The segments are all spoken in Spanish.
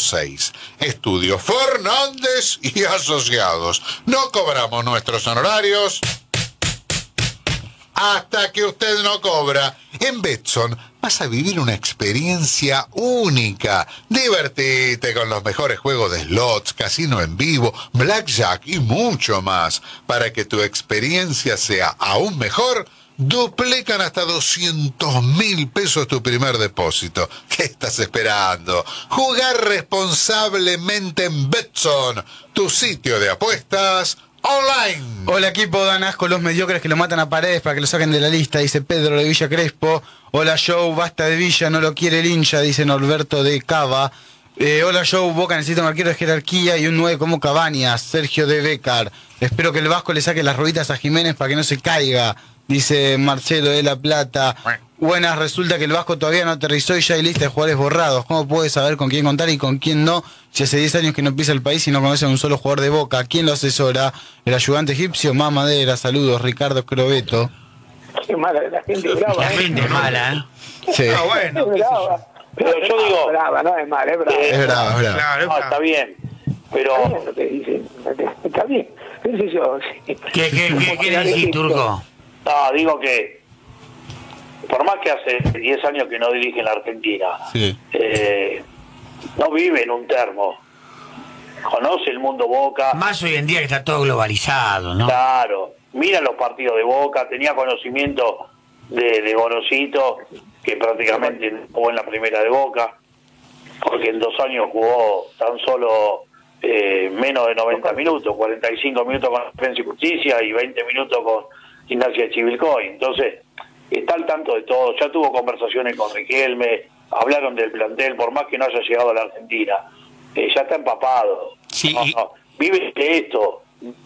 206. Estudio Fernández y Asociados. No cobramos nuestros honorarios hasta que usted no cobra. En Betson vas a vivir una experiencia única. Divertite con los mejores juegos de slots, casino en vivo, blackjack y mucho más. Para que tu experiencia sea aún mejor, duplican hasta 200.000 pesos tu primer depósito. ¿Qué estás esperando? Jugar responsablemente en Betson, tu sitio de apuestas online. Hola equipo, dan asco los mediocres que lo matan a Paredes para que lo saquen de la lista, dice Pedro de Villa Crespo. Hola Joe, basta de Villa, no lo quiere el hincha, dice Norberto de Cava. Hola Joe, Boca necesita un arquero de jerarquía y un 9 como Cabañas, Sergio de Becar. Espero que el Vasco le saque las rueditas a Jiménez para que no se caiga, dice Marcelo de La Plata. Buenas, resulta que el Vasco todavía no aterrizó y ya hay lista de jugadores borrados. ¿Cómo puede saber con quién contar y con quién no? Si hace 10 años que no pisa el país y no conoce a un solo jugador de Boca. ¿Quién lo asesora? El ayudante egipcio, Mamadera. Saludos, Ricardo Crobeto. Qué mala, la gente brava. La gente es mala, ¿eh? Sí. Ah, bueno. Es brava. Pero yo digo... brava, no es mala, es brava. Es bravo, es bravo. Claro, No, está bien. Pero... Está bien lo que dicen. Está bien. ¿Qué sé yo? ¿Qué quiere decir, Turco? No, digo que... Por más que hace 10 años que no dirige en la Argentina, Sí. no vive en un termo. Conoce el mundo Boca. Más hoy en día que está todo globalizado, ¿no? Claro. Mira los partidos de Boca. Tenía conocimiento de Gorosito, que prácticamente jugó en la primera de Boca. Porque en 2 años jugó tan solo menos de 90 minutos. 45 minutos con Defensa y Justicia y 20 minutos con Gimnasia de Chivilcoy. Entonces... está al tanto de todo, ya tuvo conversaciones con Riquelme, hablaron del plantel, por más que no haya llegado a la Argentina, ya está empapado. Sí, no, vive de esto,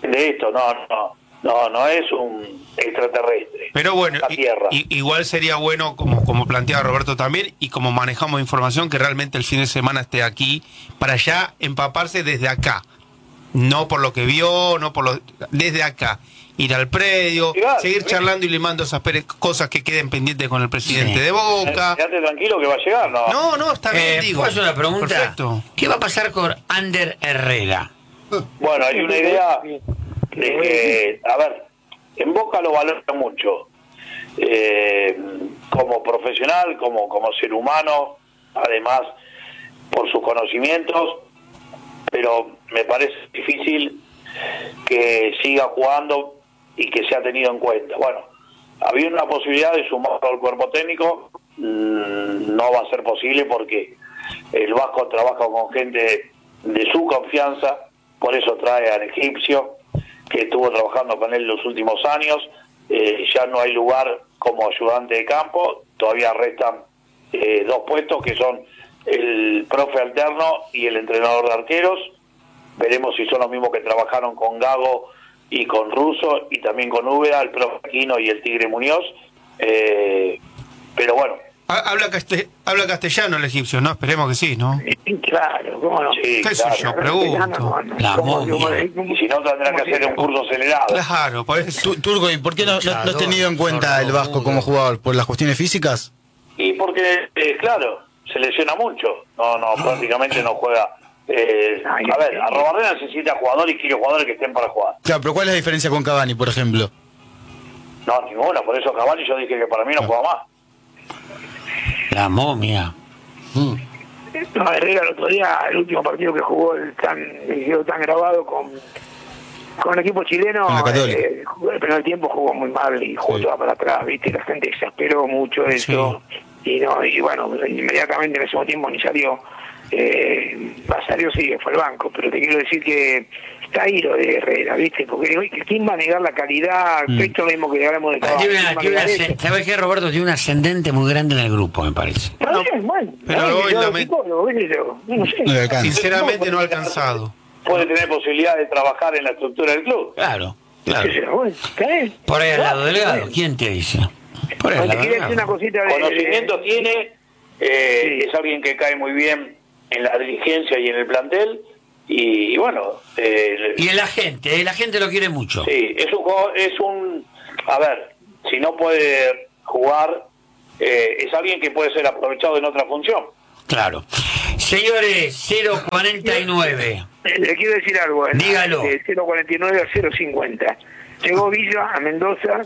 no es un extraterrestre. Pero bueno, la tierra. igual sería bueno, como planteaba Roberto también, y como manejamos información, que realmente el fin de semana esté aquí, para ya empaparse desde acá. No por lo que vio, desde acá. Ir al predio, Claro, seguir charlando y limando esas cosas que queden pendientes con el presidente de Boca. Quédate tranquilo que va a llegar, ¿no? No, está bien, digo. ¿Puedo hacer una pregunta? Perfecto. ¿Qué va a pasar con Ander Herrera? Bueno, hay una idea de que, a ver, en Boca lo valora mucho. Como profesional, como ser humano, además por sus conocimientos, pero me parece difícil que siga jugando y que se ha tenido en cuenta. Bueno, había una posibilidad de sumarlo al cuerpo técnico, no va a ser posible porque el Vasco trabaja con gente de su confianza, por eso trae al egipcio, que estuvo trabajando con él los últimos años. Ya no hay lugar como ayudante de campo, todavía restan 2 puestos que son el profe alterno y el entrenador de arqueros. Veremos si son los mismos que trabajaron con Gago y con Russo y también con Úbeda, el profe Aquino y el Tigre Muñoz. Pero bueno. Habla castellano el egipcio, ¿no? Esperemos que sí, ¿no? Claro, ¿cómo no? Sí, ¿Qué claro. sé yo? Pregunto. La momia. Y si no, tendrán que hacer un curso acelerado. Claro, por eso. Turco, ¿y por qué no has tenido en cuenta el Vasco como jugador? ¿Por las cuestiones físicas? Y porque, claro, se lesiona mucho. No, prácticamente no juega. A ver, Arrobarrena necesita jugadores y quiere jugadores que estén para jugar. Claro, pero ¿cuál es la diferencia con Cavani, por ejemplo? No, ninguna. Por eso Cavani yo dije que para mí no juega más. La momia. No, Herrera el otro día, el último partido que jugó, quedó tan grabado con el equipo chileno, Con la Católica. el primer tiempo jugó muy mal y jugó toda para atrás, viste, la gente exasperó mucho eso, y bueno, inmediatamente en ese tiempo ni salió. Salió sí, fue al banco, pero te quiero decir que está ahí lo de Herrera, ¿viste? Porque ¿quién va a negar la calidad? Esto es lo mismo que hablamos de Cavani. ¿Sabes qué, Roberto? Tiene un ascendente muy grande en el grupo, me parece. Pero bien, bueno, pero hoy no sé. Sinceramente no ha alcanzado. Puede tener posibilidad de trabajar en la estructura del club. Claro. Bueno, ¿qué? Por ahí al lado delgado, ¿quién te dice? Por ahí al Te lado quería decir una delgado. cosita de... Conocimiento tiene, es alguien que cae muy bien en la dirigencia y en el plantel, y bueno... y la gente lo quiere mucho. Sí, es un... A ver, si no puede jugar, es alguien que puede ser aprovechado en otra función. Claro. Señores, 049. Le quiero decir algo. Dígalo. De 049 a 050. Llegó Villa a Mendoza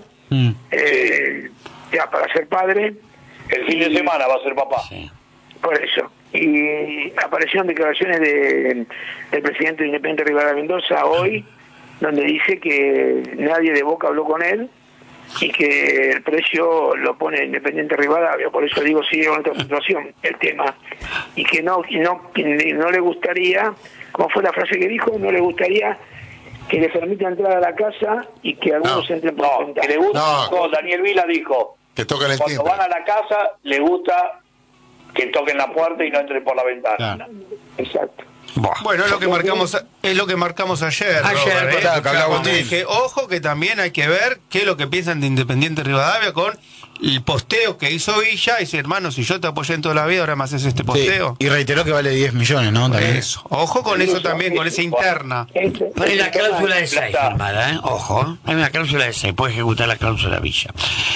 ya para ser padre. El fin de semana va a ser papá. Sí. Por eso. Y aparecieron declaraciones del presidente de Independiente Rivadavia Mendoza hoy, donde dice que nadie de Boca habló con él y que el precio lo pone Independiente Rivadavia. Por eso digo, sigue con otra situación el tema. Y que no le gustaría, ¿cómo fue la frase que dijo? No le gustaría que le permita entrar a la casa y que algunos entren por No, que le gusta. No, Daniel Vila dijo Que toquen el cuando timbre. van a la casa le gusta que toquen la puerta y no entren por la ventana. Claro. Exacto. Bueno, es lo que marcamos ayer. Robert, claro, que hablaba Cuando Agustín. dije, ojo que también hay que ver qué es lo que piensan de Independiente Rivadavia con el posteo que hizo Villa. Y dice, hermano, si yo te apoyé en toda la vida, ahora me haces este Sí, posteo. y reiteró que vale 10 millones, ¿no? También. Eso. Ojo con eso también, con esa interna. Hay una cláusula de 6 firmada, ¿eh? Ojo, ¿eh? Hay una cláusula de 6, puede ejecutar la cláusula Villa.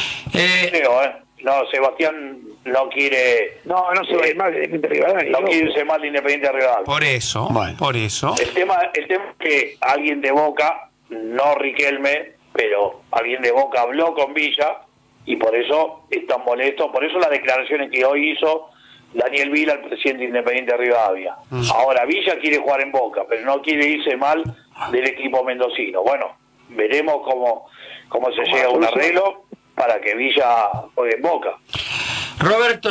Creo, No, Sebastián no quiere. No se va a ir mal de Independiente Rivadavia. No quiere irse mal de Independiente Rivadavia. Por eso, Bueno. por eso. El tema es que alguien de Boca, no Riquelme, pero alguien de Boca habló con Villa y por eso están molestos. Por eso las declaraciones que hoy hizo Daniel Vila, el presidente de Independiente Rivadavia. Ahora, Villa quiere jugar en Boca, pero no quiere irse mal del equipo mendocino. Bueno, veremos cómo se llega a un arreglo para que Villa juegue en Boca. Roberto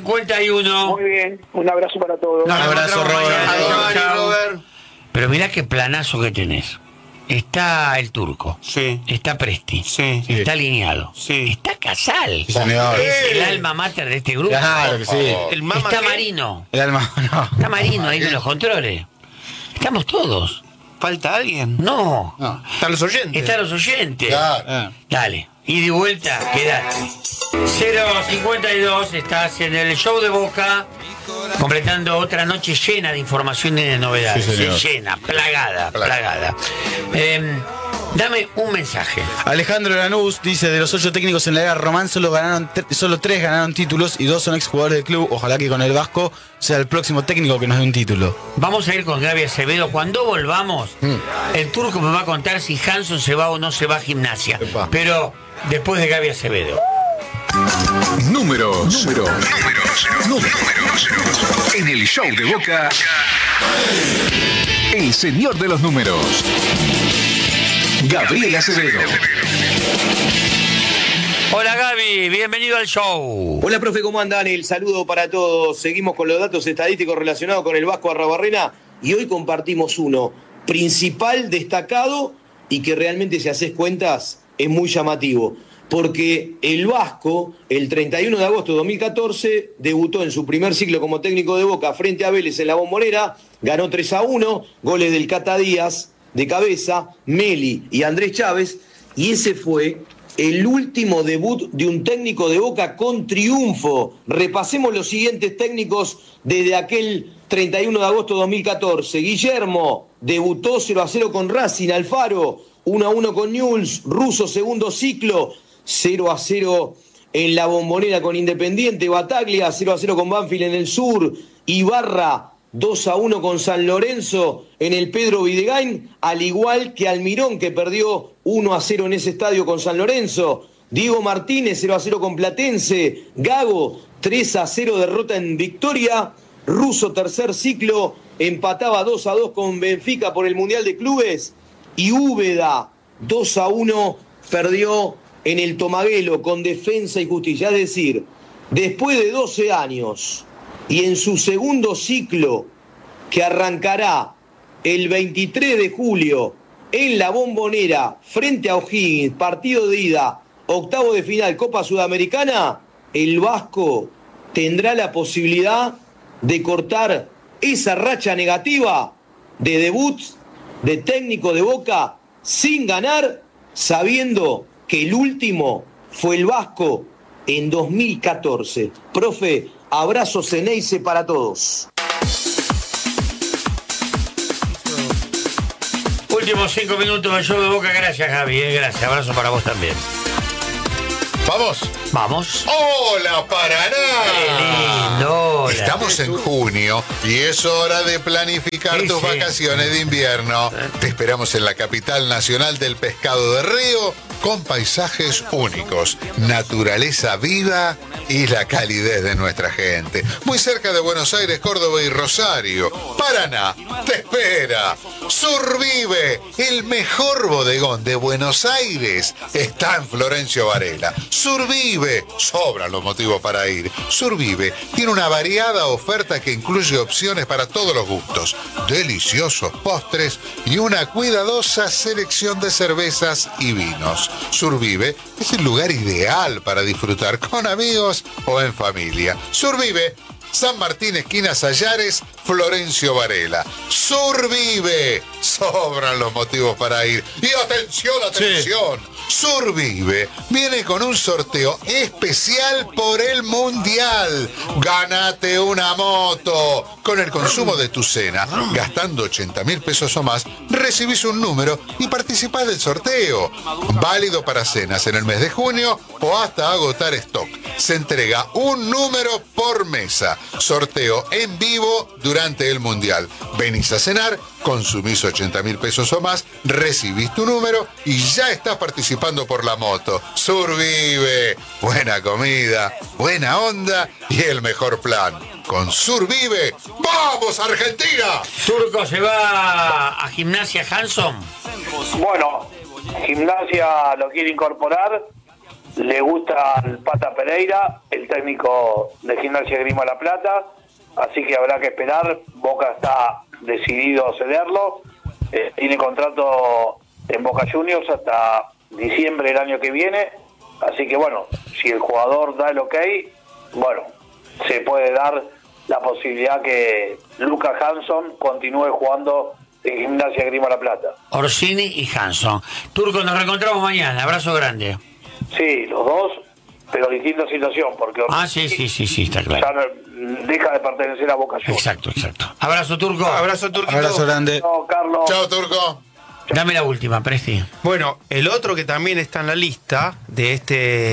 051. Muy bien, un abrazo para todos. Un abrazo, Robert. Adiós, Chao. Robert. Pero mirá qué planazo que tenés. Está el Turco. Sí. Está Presti. Sí. Está alineado. Sí. Está Casal. Sí, señor. Es el alma mater de este grupo. Claro que sí. El Mama Está que- Marino. El alma, no. Está Marino ahí en los controles. Estamos todos. ¿Falta alguien? No. Están los oyentes. Están los oyentes. Claro. Dale. Y de vuelta, quedate. 052, estás en el show de Boca, completando otra noche llena de información y de novedades. Sí, señor. Llena, plagada. Dame un mensaje. Alejandro Lanús dice, de los 8 técnicos en la era Román solo 3 ganaron títulos y 2 son exjugadores del club. Ojalá que con el Vasco sea el próximo técnico que nos dé un título. Vamos a ir con Gaby Acevedo. Cuando volvamos, el Turco me va a contar si Hanson se va o no se va a Gimnasia. Epa. Pero después de Gaby Acevedo. Números. En el show de Boca, el señor de los números, Gabriel Acevedo. Hola Gaby, bienvenido al show. Hola, profe, ¿cómo andan? El saludo para todos. Seguimos con los datos estadísticos relacionados con el Vasco Arrabarrena y hoy compartimos uno principal, destacado y que realmente, si haces cuentas, es muy llamativo. Porque el Vasco, el 31 de agosto de 2014, debutó en su primer ciclo como técnico de Boca frente a Vélez en la Bombonera, ganó 3-1, goles del Cata Díaz de cabeza, Meli y Andrés Chávez, y ese fue el último debut de un técnico de Boca con triunfo. Repasemos los siguientes técnicos desde aquel 31 de agosto de 2014. Guillermo debutó 0-0 con Racing. Alfaro 1-1 con Newell's. Russo, segundo ciclo, 0-0 en la Bombonera con Independiente. Bataglia 0-0 con Banfield en el sur. Ibarra 2-1 con San Lorenzo en el Pedro Videgain, al igual que Almirón, que perdió 1-0 en ese estadio con San Lorenzo. Diego Martínez 0-0 con Platense. Gago 3-0 derrota en Victoria. Russo, tercer ciclo, empataba 2-2 con Benfica por el Mundial de Clubes. Y Úbeda 2-1 perdió en el Tomaguelo con Defensa y Justicia. Es decir, después de 12 años y en su segundo ciclo, que arrancará el 23 de julio en la Bombonera frente a O'Higgins, partido de ida, octavo de final, Copa Sudamericana, el Vasco tendrá la posibilidad de cortar esa racha negativa de debut de técnico de Boca sin ganar, sabiendo que el último fue el Vasco en 2014. Profe, abrazo Ceneice para todos. Últimos 5 minutos del show de Boca. Gracias, Gaby. Gracias. Abrazo para vos también. ¿Vamos? Vamos. ¡Hola, Paraná! ¡Qué lindo! Hola. Estamos en junio y es hora de planificar Sí, tus sí. vacaciones de invierno. Te esperamos en la capital nacional del pescado de río con paisajes únicos, naturaleza viva y la calidez de nuestra gente. Muy cerca de Buenos Aires, Córdoba y Rosario. Paraná te espera. Survive, el mejor bodegón de Buenos Aires, está en Florencio Varela. Survive, sobran los motivos para ir. Survive tiene una variada oferta que incluye opciones para todos los gustos, deliciosos postres y una cuidadosa selección de cervezas y vinos. Survive es el lugar ideal para disfrutar con amigos o en familia. Survive, San Martín, esquina Sayares, Florencio Varela. Survive, sobran los motivos para ir. Y atención, atención. Survive viene con un sorteo especial por el Mundial. Gánate una moto. Con el consumo de tu cena, gastando 80.000 pesos o más, recibís un número y participás del sorteo. Válido para cenas en el mes de junio o hasta agotar stock. Se entrega un número por mesa. Sorteo en vivo durante el Mundial. Venís a cenar, consumís 80.000 pesos o más, recibís tu número y ya estás participando por la moto. Survive, buena comida, buena onda y el mejor plan. Con Survive, ¡vamos Argentina! Turco se va a Gimnasia Hanson. Bueno, Gimnasia lo quiere incorporar, le gusta el Pata Pereira, el técnico de Gimnasia Grima La Plata, así que habrá que esperar. Boca está decidido a cederlo, tiene contrato en Boca Juniors hasta diciembre del año que viene, así que bueno, si el jugador da el ok, bueno, se puede dar la posibilidad que Lucas Hanson continúe jugando en Gimnasia Grima La Plata. Orsini y Hanson. Turco, nos reencontramos mañana. Abrazo grande. Sí, los dos, pero distinta situación, porque Sí, está claro. ya no- deja de pertenecer a Boca Juniors. Exacto. Abrazo, Turco. Abrazo, Turquito. Abrazo grande. No, Carlos. Chao, Turco. Dame la última, Presti. Bueno, el otro que también está en la lista de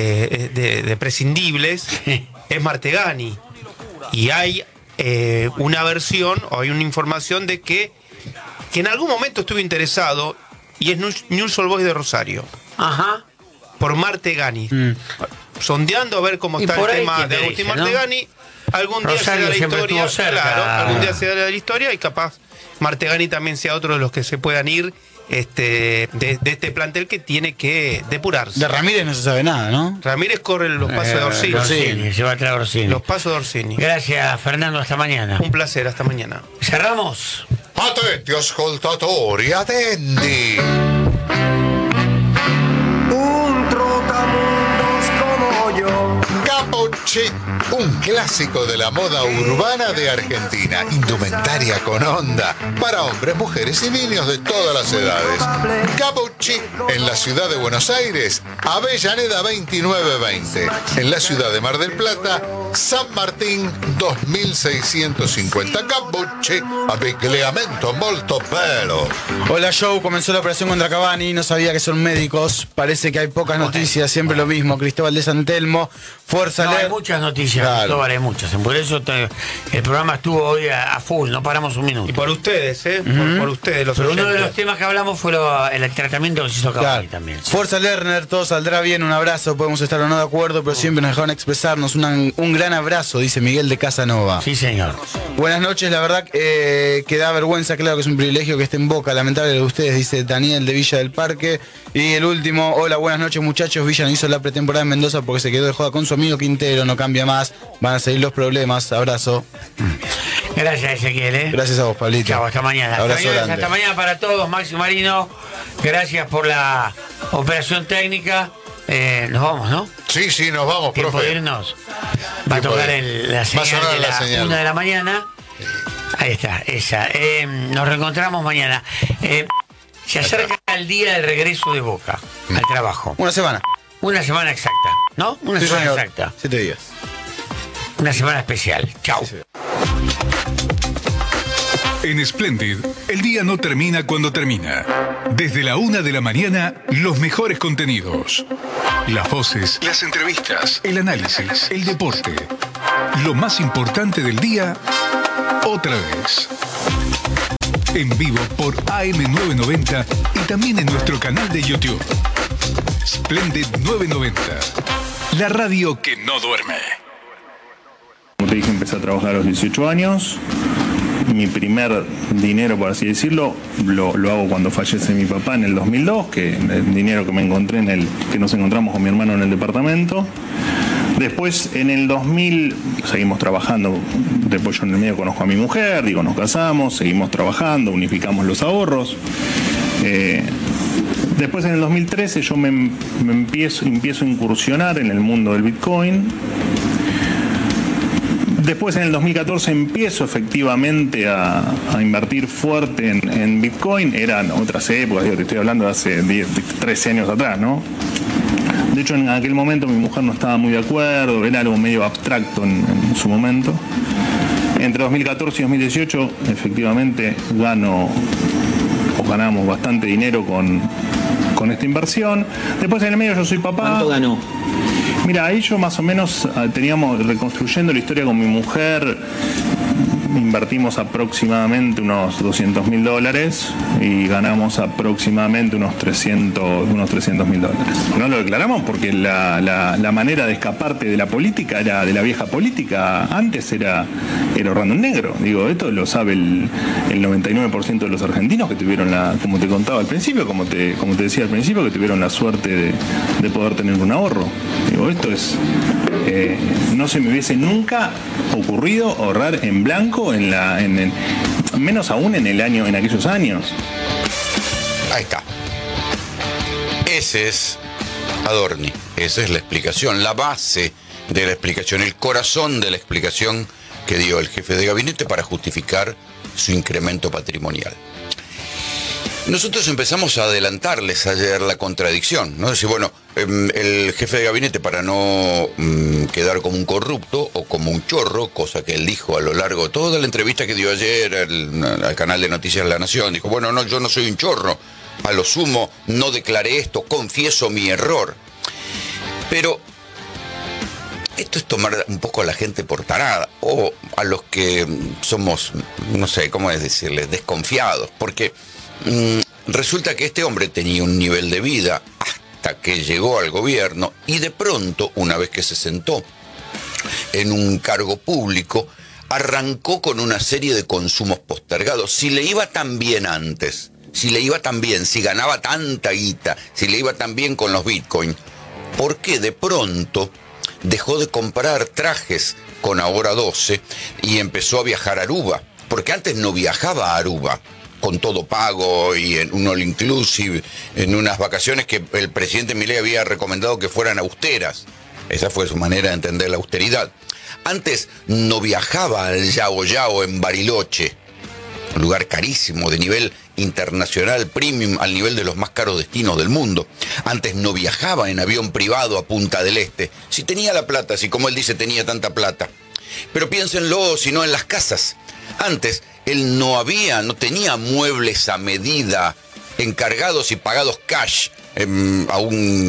de prescindibles es Martegani. Y hay una versión, o hay una información de que en algún momento estuvo interesado, y es Newell's Old Boys de Rosario, Ajá. por Martegani. Sondeando a ver cómo Y está por el ahí, tema ¿quién de te Agustín dice, no? Martegani. Algún día se Rosario da la siempre historia. estuvo cerca. Claro, algún día se da la historia y capaz Martegani también sea otro de los que se puedan ir de este plantel que tiene que depurarse. De Ramírez no se sabe nada, ¿no? Ramírez corre los pasos de Orsini. Orsini, se va a traer Orsini. Los pasos de Orsini. Gracias, Fernando. Hasta mañana. Un placer, hasta mañana. ¿Cerramos? Attenti ascoltatori, attendi. Un trotamundos como yo. Capucci, un clásico de la moda urbana de Argentina. Indumentaria con onda para hombres, mujeres y niños de todas las edades. Capucci, en la ciudad de Buenos Aires, Avellaneda 2920. En la ciudad de Mar del Plata, San Martín 2650. Capucci, abbigliamento molto bello. Hola Joe, comenzó la operación contra Cavani, no sabía que son médicos, parece que hay pocas noticias, siempre lo mismo. Cristóbal de Santelmo, fuerza No, hay Ler. muchas noticias, Claro. Cristóbal, hay muchas. Por eso el programa estuvo hoy a full, no paramos un minuto. Y por ustedes, por ustedes, los Pero uno de oyentes. los temas que hablamos fue el tratamiento que se hizo Cavani Claro. también. Sí. Fuerza Lerner, todo saldrá bien, un abrazo, podemos estar o no de acuerdo, pero siempre nos dejaron expresarnos. Un gran abrazo, dice Miguel de Casanova. Sí, señor. Buenas noches, la verdad que da vergüenza, claro que es un privilegio que esté en Boca, lamentable de ustedes, dice Daniel de Villa del Parque. Y el último, hola, buenas noches muchachos, Villa no hizo la pretemporada en Mendoza porque se quedó de joda con su amigo Quintero, no cambia más, van a seguir los problemas, abrazo. Gracias, Ezequiel. Gracias a vos, Pablito. Chao, hasta mañana. Abrazo Señores, grande. hasta mañana para todos. Maxi Marino, gracias por la operación técnica. Nos vamos, ¿no? Sí, nos vamos, Tiempo de profe. irnos. Va a Tiempo tocar de- la Va a señal sonar de la la señal. 1 de la mañana. Ahí está, esa. Nos reencontramos mañana. Se acerca el día del regreso de Boca al trabajo. Una semana. Una semana exacta, ¿no? Una Sí, semana señor. exacta. 7 días. Una semana especial. Chao. Sí, sí. En Splendid, el día no termina cuando termina. Desde la 1 de la mañana, los mejores contenidos. Las voces, las entrevistas, el análisis, el deporte. Lo más importante del día, otra vez. En vivo por AM990 y también en nuestro canal de YouTube. Splendid 990. La radio que no duerme. Como te dije, empecé a trabajar a los 18 años. Mi primer dinero, por así decirlo, lo hago cuando fallece mi papá en el 2002, que el dinero que me encontré que nos encontramos con mi hermano en el departamento. Después, en el 2000, seguimos trabajando. Después yo en el medio conozco a mi mujer, nos casamos, seguimos trabajando, unificamos los ahorros. Después, en el 2013, yo me empiezo a incursionar en el mundo del Bitcoin. Después, en el 2014, empiezo efectivamente a invertir fuerte en Bitcoin. Eran otras épocas, te estoy hablando de hace 13 años atrás, ¿no? De hecho, en aquel momento mi mujer no estaba muy de acuerdo, era algo medio abstracto en su momento. Entre 2014 y 2018, efectivamente, ganamos bastante dinero con esta inversión. Después, en el medio, yo soy papá. ¿Cuánto ganó? Mira, ahí yo más o menos teníamos, reconstruyendo la historia con mi mujer, invertimos aproximadamente unos $200.000 y ganamos aproximadamente unos $300.000. No lo declaramos porque la manera de escaparte de la política, de la vieja política, antes era ahorrando en negro. Esto lo sabe el 99% de los argentinos que tuvieron como te contaba al principio, como te decía al principio, que tuvieron la suerte de poder tener un ahorro. Esto es... no se me hubiese nunca ocurrido ahorrar en blanco menos aún en aquellos años. Ahí está. Ese es Adorni. Esa es la explicación, la base de la explicación, el corazón de la explicación que dio el jefe de gabinete para justificar su incremento patrimonial. Nosotros empezamos a adelantarles ayer la contradicción, ¿no? Decir, bueno, el jefe de gabinete, para no quedar como un corrupto o como un chorro, cosa que él dijo a lo largo de toda la entrevista que dio ayer al canal de Noticias La Nación, dijo, bueno, no, yo no soy un chorro, a lo sumo no declaré esto, confieso mi error. Pero esto es tomar un poco a la gente por tarada, o a los que somos, no sé cómo es decirles, desconfiados, porque... resulta que este hombre tenía un nivel de vida hasta que llegó al gobierno y de pronto, una vez que se sentó en un cargo público, arrancó con una serie de consumos postergados. Si le iba tan bien antes, si le iba tan bien, si ganaba tanta guita, si le iba tan bien con los Bitcoin, ¿por qué de pronto dejó de comprar trajes con Ahora 12 y empezó a viajar a Aruba? Porque antes no viajaba a Aruba con todo pago y en un all inclusive, en unas vacaciones que el presidente Milei había recomendado que fueran austeras. Esa fue su manera de entender la austeridad. Antes no viajaba al Yao Yao en Bariloche, un lugar carísimo, de nivel internacional, premium, al nivel de los más caros destinos del mundo. Antes no viajaba en avión privado a Punta del Este. Si tenía la plata, si como él dice tenía tanta plata. Pero piénsenlo, si no en las casas. Antes él no tenía muebles a medida, encargados y pagados cash a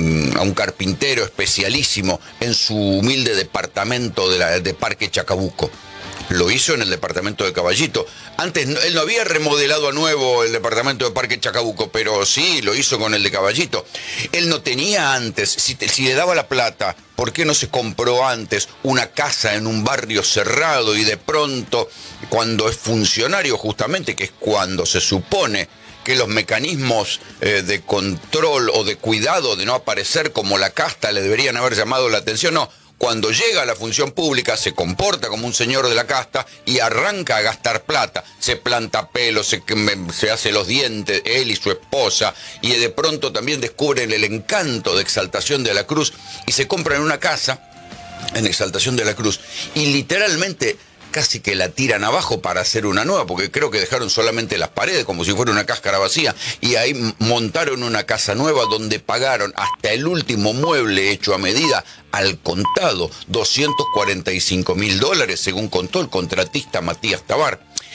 un carpintero especialísimo en su humilde departamento de Parque Chacabuco. Lo hizo en el departamento de Caballito. Antes él no había remodelado a nuevo el departamento de Parque Chacabuco, pero sí, lo hizo con el de Caballito. Él no tenía antes, si le daba la plata, ¿por qué no se compró antes una casa en un barrio cerrado y de pronto, cuando es funcionario justamente, que es cuando se supone que los mecanismos de control o de cuidado de no aparecer como la casta le deberían haber llamado la atención? No. Cuando llega a la función pública se comporta como un señor de la casta y arranca a gastar plata. Se planta pelo, se hace los dientes, él y su esposa, y de pronto también descubren el encanto de Exaltación de la Cruz y se compran una casa en Exaltación de la Cruz. Y literalmente casi que la tiran abajo para hacer una nueva, porque creo que dejaron solamente las paredes como si fuera una cáscara vacía, y ahí montaron una casa nueva donde pagaron hasta el último mueble hecho a medida al contado, $245.000, según contó el contratista Matías Tabar.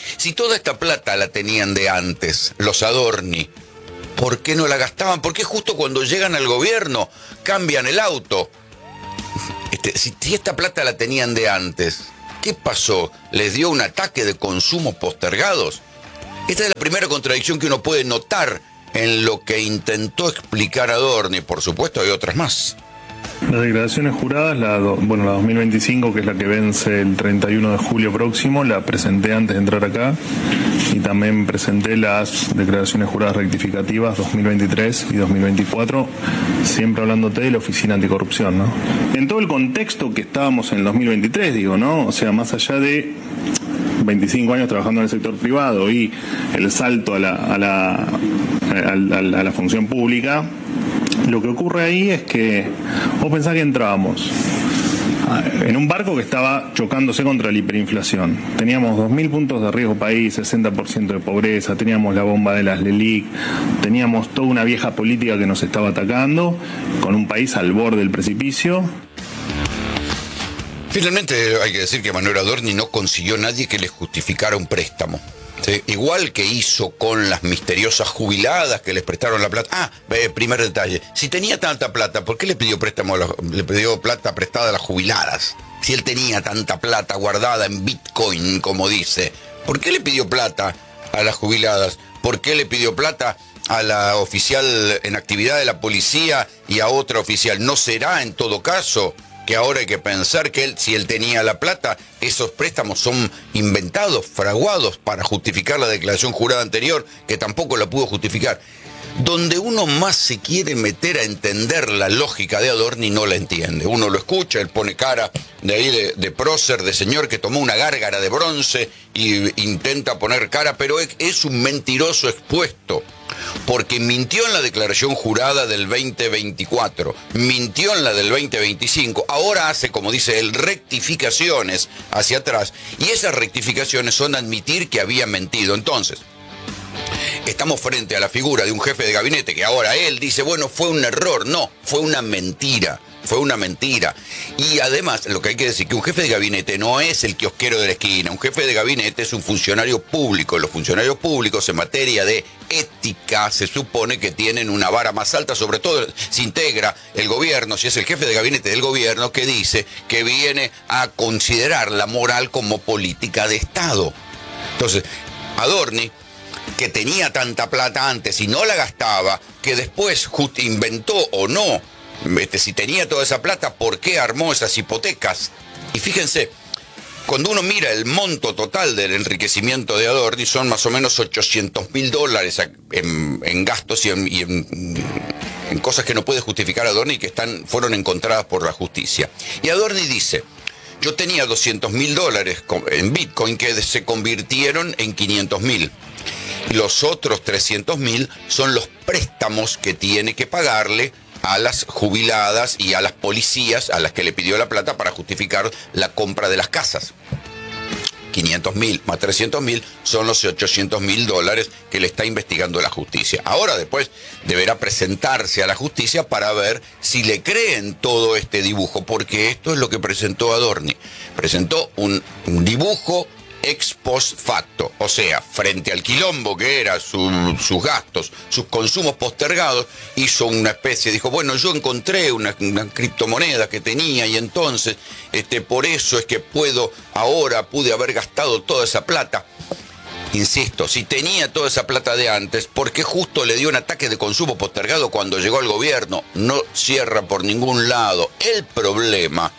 Si toda esta plata la tenían de antes, los Adorni, ¿por qué no la gastaban? ¿Por qué justo cuando llegan al gobierno cambian el auto? Si esta plata la tenían de antes, ¿qué pasó? ¿Les dio un ataque de consumo postergados? Esta es la primera contradicción que uno puede notar en lo que intentó explicar Adorni. Por supuesto, hay otras más. Las declaraciones juradas, la 2025, que es la que vence el 31 de julio próximo, la presenté antes de entrar acá, y también presenté las declaraciones juradas rectificativas 2023 y 2024, siempre hablándote de la Oficina Anticorrupción, ¿no? En todo el contexto que estábamos en el 2023, digo, ¿no? O sea, más allá de 25 años trabajando en el sector privado y el salto a la función pública, lo que ocurre ahí es que vos pensás que entrábamos en un barco que estaba chocándose contra la hiperinflación. Teníamos 2.000 puntos de riesgo país, 60% de pobreza, teníamos la bomba de las LELIC, teníamos toda una vieja política que nos estaba atacando, con un país al borde del precipicio. Finalmente hay que decir que Manuel Adorni no consiguió nadie que le justificara un préstamo. ¿Sí? Igual que hizo con las misteriosas jubiladas que les prestaron la plata. Primer detalle. Si tenía tanta plata, ¿por qué le pidió le pidió plata prestada a las jubiladas? Si él tenía tanta plata guardada en Bitcoin, como dice, ¿por qué le pidió plata a las jubiladas? ¿Por qué le pidió plata a la oficial en actividad de la policía y a otra oficial? ¿No será en todo caso que ahora hay que pensar que si él tenía la plata, esos préstamos son inventados, fraguados para justificar la declaración jurada anterior, que tampoco la pudo justificar? Donde uno más se quiere meter a entender la lógica de Adorni, no la entiende. Uno lo escucha, él pone cara de ahí de prócer, de señor que tomó una gárgara de bronce y intenta poner cara, pero es un mentiroso expuesto. Porque mintió en la declaración jurada del 2024, mintió en la del 2025, ahora hace, como dice él, rectificaciones hacia atrás, y esas rectificaciones son admitir que había mentido. Entonces, estamos frente a la figura de un jefe de gabinete que ahora él dice, bueno, fue un error. No, fue una mentira. Fue una mentira. Y además, lo que hay que decir, que un jefe de gabinete no es el kiosquero de la esquina. Un jefe de gabinete es un funcionario público. Los funcionarios públicos en materia de ética se supone que tienen una vara más alta, sobre todo si integra el gobierno, si es el jefe de gabinete del gobierno, que dice que viene a considerar la moral como política de Estado. Entonces, Adorni, que tenía tanta plata antes y no la gastaba, que después inventó o no, si tenía toda esa plata, ¿por qué armó esas hipotecas? Y fíjense, cuando uno mira el monto total del enriquecimiento de Adorni, son más o menos $800.000 en gastos y en cosas que no puede justificar Adorni y que fueron encontradas por la justicia. Y Adorni dice, yo tenía $200.000 en Bitcoin que se convirtieron en 500.000. Y los otros 300.000 son los préstamos que tiene que pagarle a las jubiladas y a las policías a las que le pidió la plata para justificar la compra de las casas. 500.000 más 300.000 son los $800.000 que le está investigando la justicia. Ahora después deberá presentarse a la justicia para ver si le creen todo este dibujo, porque esto es lo que presentó Adorni. Presentó un dibujo ex post facto, o sea, frente al quilombo que era sus gastos, sus consumos postergados, hizo una especie, dijo, bueno, yo encontré una criptomoneda que tenía y entonces, por eso es que pude haber gastado toda esa plata. Insisto, si tenía toda esa plata de antes, ¿por qué justo le dio un ataque de consumo postergado cuando llegó al gobierno? No cierra por ningún lado. El problema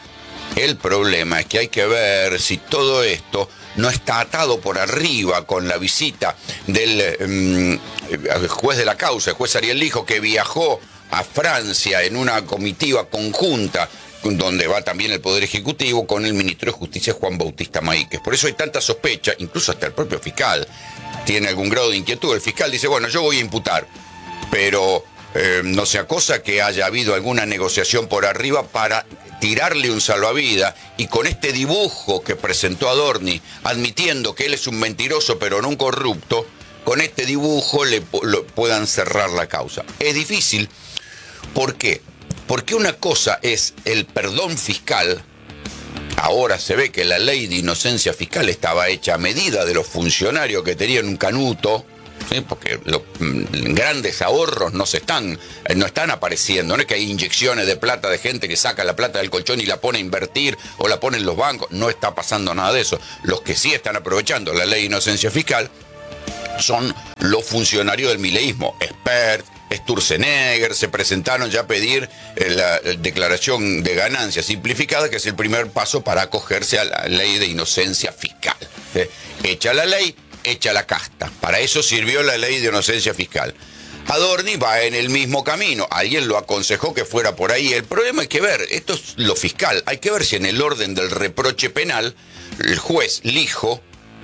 es que hay que ver si todo esto no está atado por arriba con la visita del juez de la causa, el juez Ariel Lijo, que viajó a Francia en una comitiva conjunta, donde va también el Poder Ejecutivo, con el ministro de Justicia, Juan Bautista Maíquez. Por eso hay tanta sospecha, incluso hasta el propio fiscal tiene algún grado de inquietud. El fiscal dice, bueno, yo voy a imputar, pero no sea cosa que haya habido alguna negociación por arriba para tirarle un salvavidas, y con este dibujo que presentó Adorni, admitiendo que él es un mentiroso pero no un corrupto, con este dibujo puedan cerrar la causa. Es difícil. ¿Por qué? Porque una cosa es el perdón fiscal ahora se ve que la ley de inocencia fiscal estaba hecha a medida de los funcionarios que tenían un canuto, ¿sí? Porque los grandes ahorros no están apareciendo, no es que hay inyecciones de plata de gente que saca la plata del colchón y la pone a invertir o la pone en los bancos, no está pasando nada de eso. Los que sí están aprovechando la ley de inocencia fiscal son los funcionarios del mileísmo, Expert, Sturzenegger, se presentaron ya a pedir la declaración de ganancias simplificada, que es el primer paso para acogerse a la ley de inocencia fiscal. Hecha la ley, hecha la casta. Para eso sirvió la ley de inocencia fiscal. Adorni va en el mismo camino. Alguien lo aconsejó que fuera por ahí. El problema hay que ver, esto es lo fiscal, hay que ver si en el orden del reproche penal el juez Lijo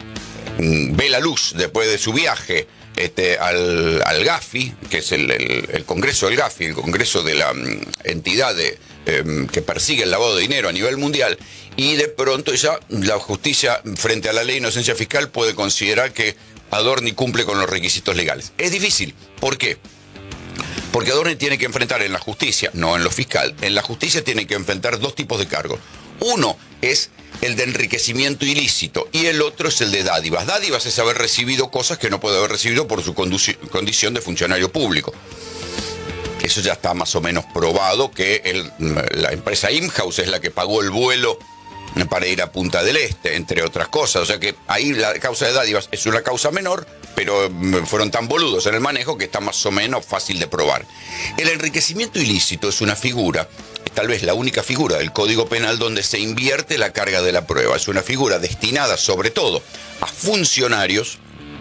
ve la luz después de su viaje al GAFI, que es el Congreso del GAFI, el Congreso de la entidad que persigue el lavado de dinero a nivel mundial, y de pronto ya la justicia, frente a la ley de inocencia fiscal, puede considerar que Adorni cumple con los requisitos legales. Es difícil. ¿Por qué? Porque Adorni tiene que enfrentar en la justicia, no en lo fiscal, en la justicia tiene que enfrentar dos tipos de cargos. Uno es el de enriquecimiento ilícito y el otro es el de dádivas. Dádivas es haber recibido cosas que no puede haber recibido por su condición de funcionario público. Eso ya está más o menos probado, que la empresa Imhouse es la que pagó el vuelo para ir a Punta del Este, entre otras cosas. O sea que ahí la causa de dádivas es una causa menor, pero fueron tan boludos en el manejo que está más o menos fácil de probar. El enriquecimiento ilícito es una figura, tal vez la única figura del Código Penal donde se invierte la carga de la prueba. Es una figura destinada sobre todo a funcionarios,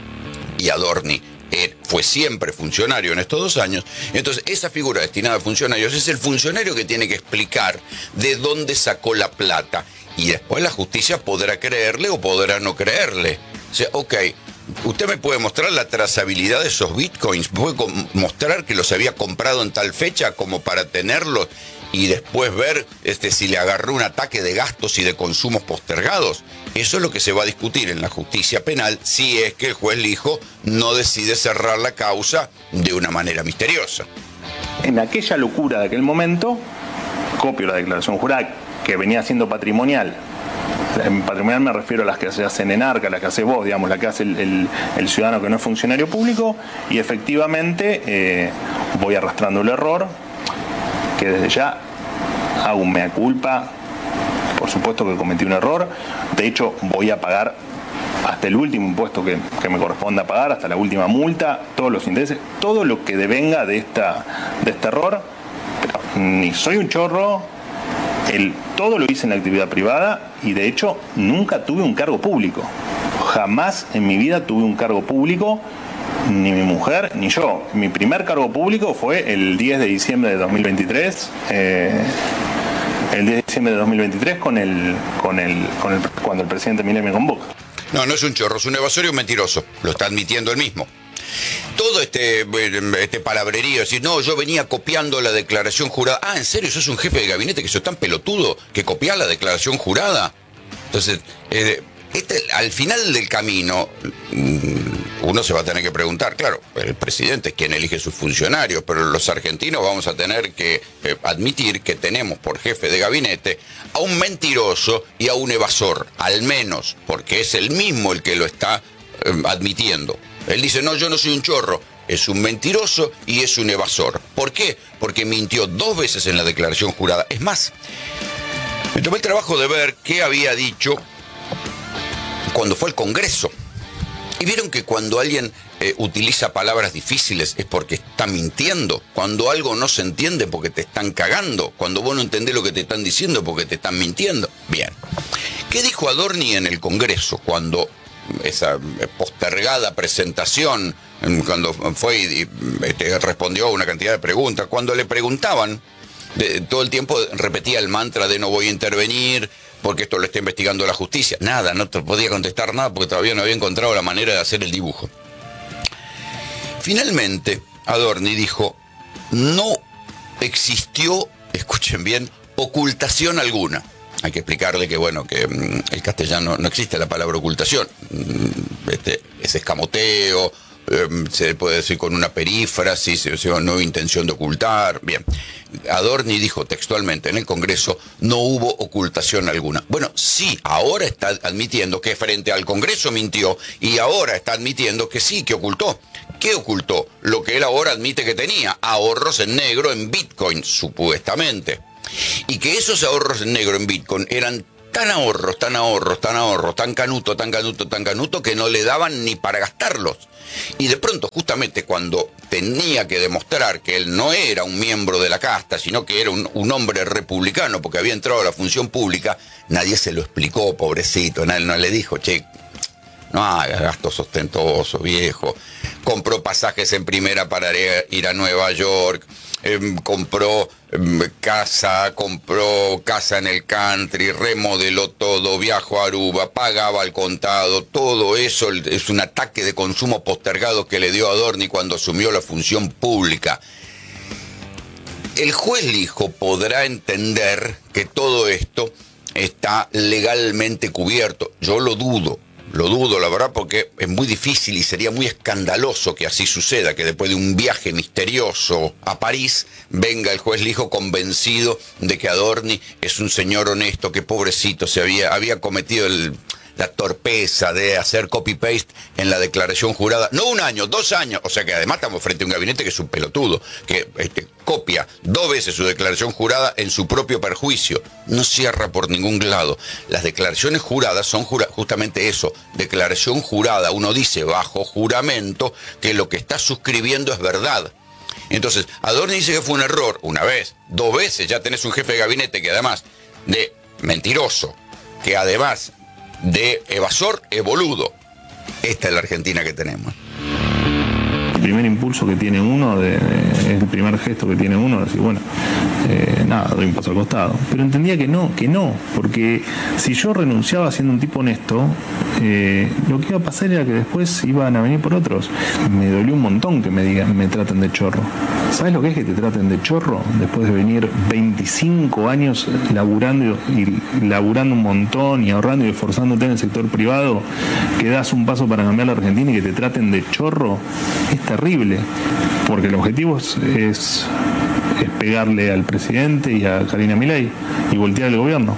y Adorni fue siempre funcionario en estos 2 años. Entonces esa figura destinada a funcionarios es el funcionario que tiene que explicar de dónde sacó la plata, y después la justicia podrá creerle o podrá no creerle. O sea, ok, usted me puede mostrar la trazabilidad de esos bitcoins, puede mostrar que los había comprado en tal fecha como para tenerlos y después ver si le agarró un ataque de gastos y de consumos postergados. Eso es lo que se va a discutir en la justicia penal si es que el juez Lijo no decide cerrar la causa de una manera misteriosa. En aquella locura de aquel momento, copio la declaración jurada que venía siendo patrimonial. En patrimonial me refiero a las que se hacen en ARCA, las que hace vos, digamos, la que hace el ciudadano que no es funcionario público, y efectivamente voy arrastrando el error, que desde ya hago un mea culpa. Por supuesto que cometí un error. De hecho, voy a pagar hasta el último impuesto que me corresponda pagar, hasta la última multa, todos los intereses, todo lo que devenga de este error. Pero ni soy un chorro, todo lo hice en la actividad privada, y de hecho nunca tuve un cargo público. Jamás en mi vida tuve un cargo público, ni mi mujer ni yo. Mi primer cargo público fue el 10 de diciembre de 2023. El 10 de diciembre de 2023 cuando el presidente Milei me convoca. No es un chorro, es un evasor y un mentiroso. Lo está admitiendo él mismo. Todo este palabrerío, decir, no, yo venía copiando la declaración jurada. Ah, ¿en serio? ¿Sos un jefe de gabinete que sos tan pelotudo que copiás la declaración jurada? Entonces, al final del camino, uno se va a tener que preguntar, claro, el presidente es quien elige sus funcionarios, pero los argentinos vamos a tener que admitir que tenemos por jefe de gabinete a un mentiroso y a un evasor, al menos, porque es el mismo el que lo está admitiendo. Él dice, no, yo no soy un chorro, es un mentiroso y es un evasor. ¿Por qué? Porque mintió 2 veces en la declaración jurada. Es más, me tomé el trabajo de ver qué había dicho cuando fue al Congreso. Y vieron que cuando alguien utiliza palabras difíciles es porque está mintiendo. Cuando algo no se entiende porque te están cagando. Cuando vos no entendés lo que te están diciendo porque te están mintiendo. Bien. ¿Qué dijo Adorni en el Congreso cuando esa postergada presentación, cuando fue y respondió a una cantidad de preguntas? Cuando le preguntaban, todo el tiempo repetía el mantra de no voy a intervenir porque esto lo está investigando la justicia. Nada, no te podía contestar nada porque todavía no había encontrado la manera de hacer el dibujo. Finalmente, Adorni dijo, no existió, escuchen bien, ocultación alguna. Hay que explicarle que, bueno, que el castellano no existe la palabra ocultación. Es escamoteo, se puede decir con una perífrasis, o sea, no intención de ocultar. Bien, Adorni dijo textualmente en el Congreso, no hubo ocultación alguna. Bueno, sí, ahora está admitiendo que frente al Congreso mintió y ahora está admitiendo que sí, que ocultó. ¿Qué ocultó? Lo que él ahora admite que tenía, ahorros en negro en Bitcoin, supuestamente. Y que esos ahorros en negro en Bitcoin eran tan canuto, que no le daban ni para gastarlos. Y de pronto, justamente cuando tenía que demostrar que él no era un miembro de la casta, sino que era un hombre republicano, porque había entrado a la función pública, nadie se lo explicó, pobrecito, nadie no le dijo, che, no hagas gastos ostentosos, viejo. Compró pasajes en primera para ir a Nueva York, compró casa en el country, remodeló todo, viajó a Aruba, pagaba al contado. Todo eso es un ataque de consumo postergado que le dio a Adorni cuando asumió la función pública. El juez Lijo podrá entender que todo esto está legalmente cubierto. Yo lo dudo, la verdad, porque es muy difícil y sería muy escandaloso que así suceda, que después de un viaje misterioso a París venga el juez Lijo convencido de que Adorni es un señor honesto, que pobrecito había cometido la torpeza de hacer copy-paste en la declaración jurada, no 1 año, 2 años, o sea que además estamos frente a un gabinete que es un pelotudo, que copia 2 veces su declaración jurada en su propio perjuicio, no cierra por ningún lado. Las declaraciones juradas son justamente eso, declaración jurada, uno dice bajo juramento que lo que está suscribiendo es verdad. Entonces, Adorni dice que fue un error 1 vez, 2 veces, ya tenés un jefe de gabinete que además de mentiroso, que además de evasor, es boludo. Esta es la Argentina que tenemos. El primer impulso que tiene uno, el primer gesto que tiene uno, es decir, bueno, nada, doy un paso al costado. Pero entendía que no, porque si yo renunciaba siendo un tipo honesto, lo que iba a pasar era que después iban a venir por otros. Me dolió un montón que me traten de chorro. ¿Sabes lo que es que te traten de chorro? Después de venir 25 años laburando un montón y ahorrando y esforzándote en el sector privado, que das un paso para cambiar la Argentina y que te traten de chorro, es terrible, porque el objetivo es pegarle al presidente y a Karina Milei y voltear el gobierno.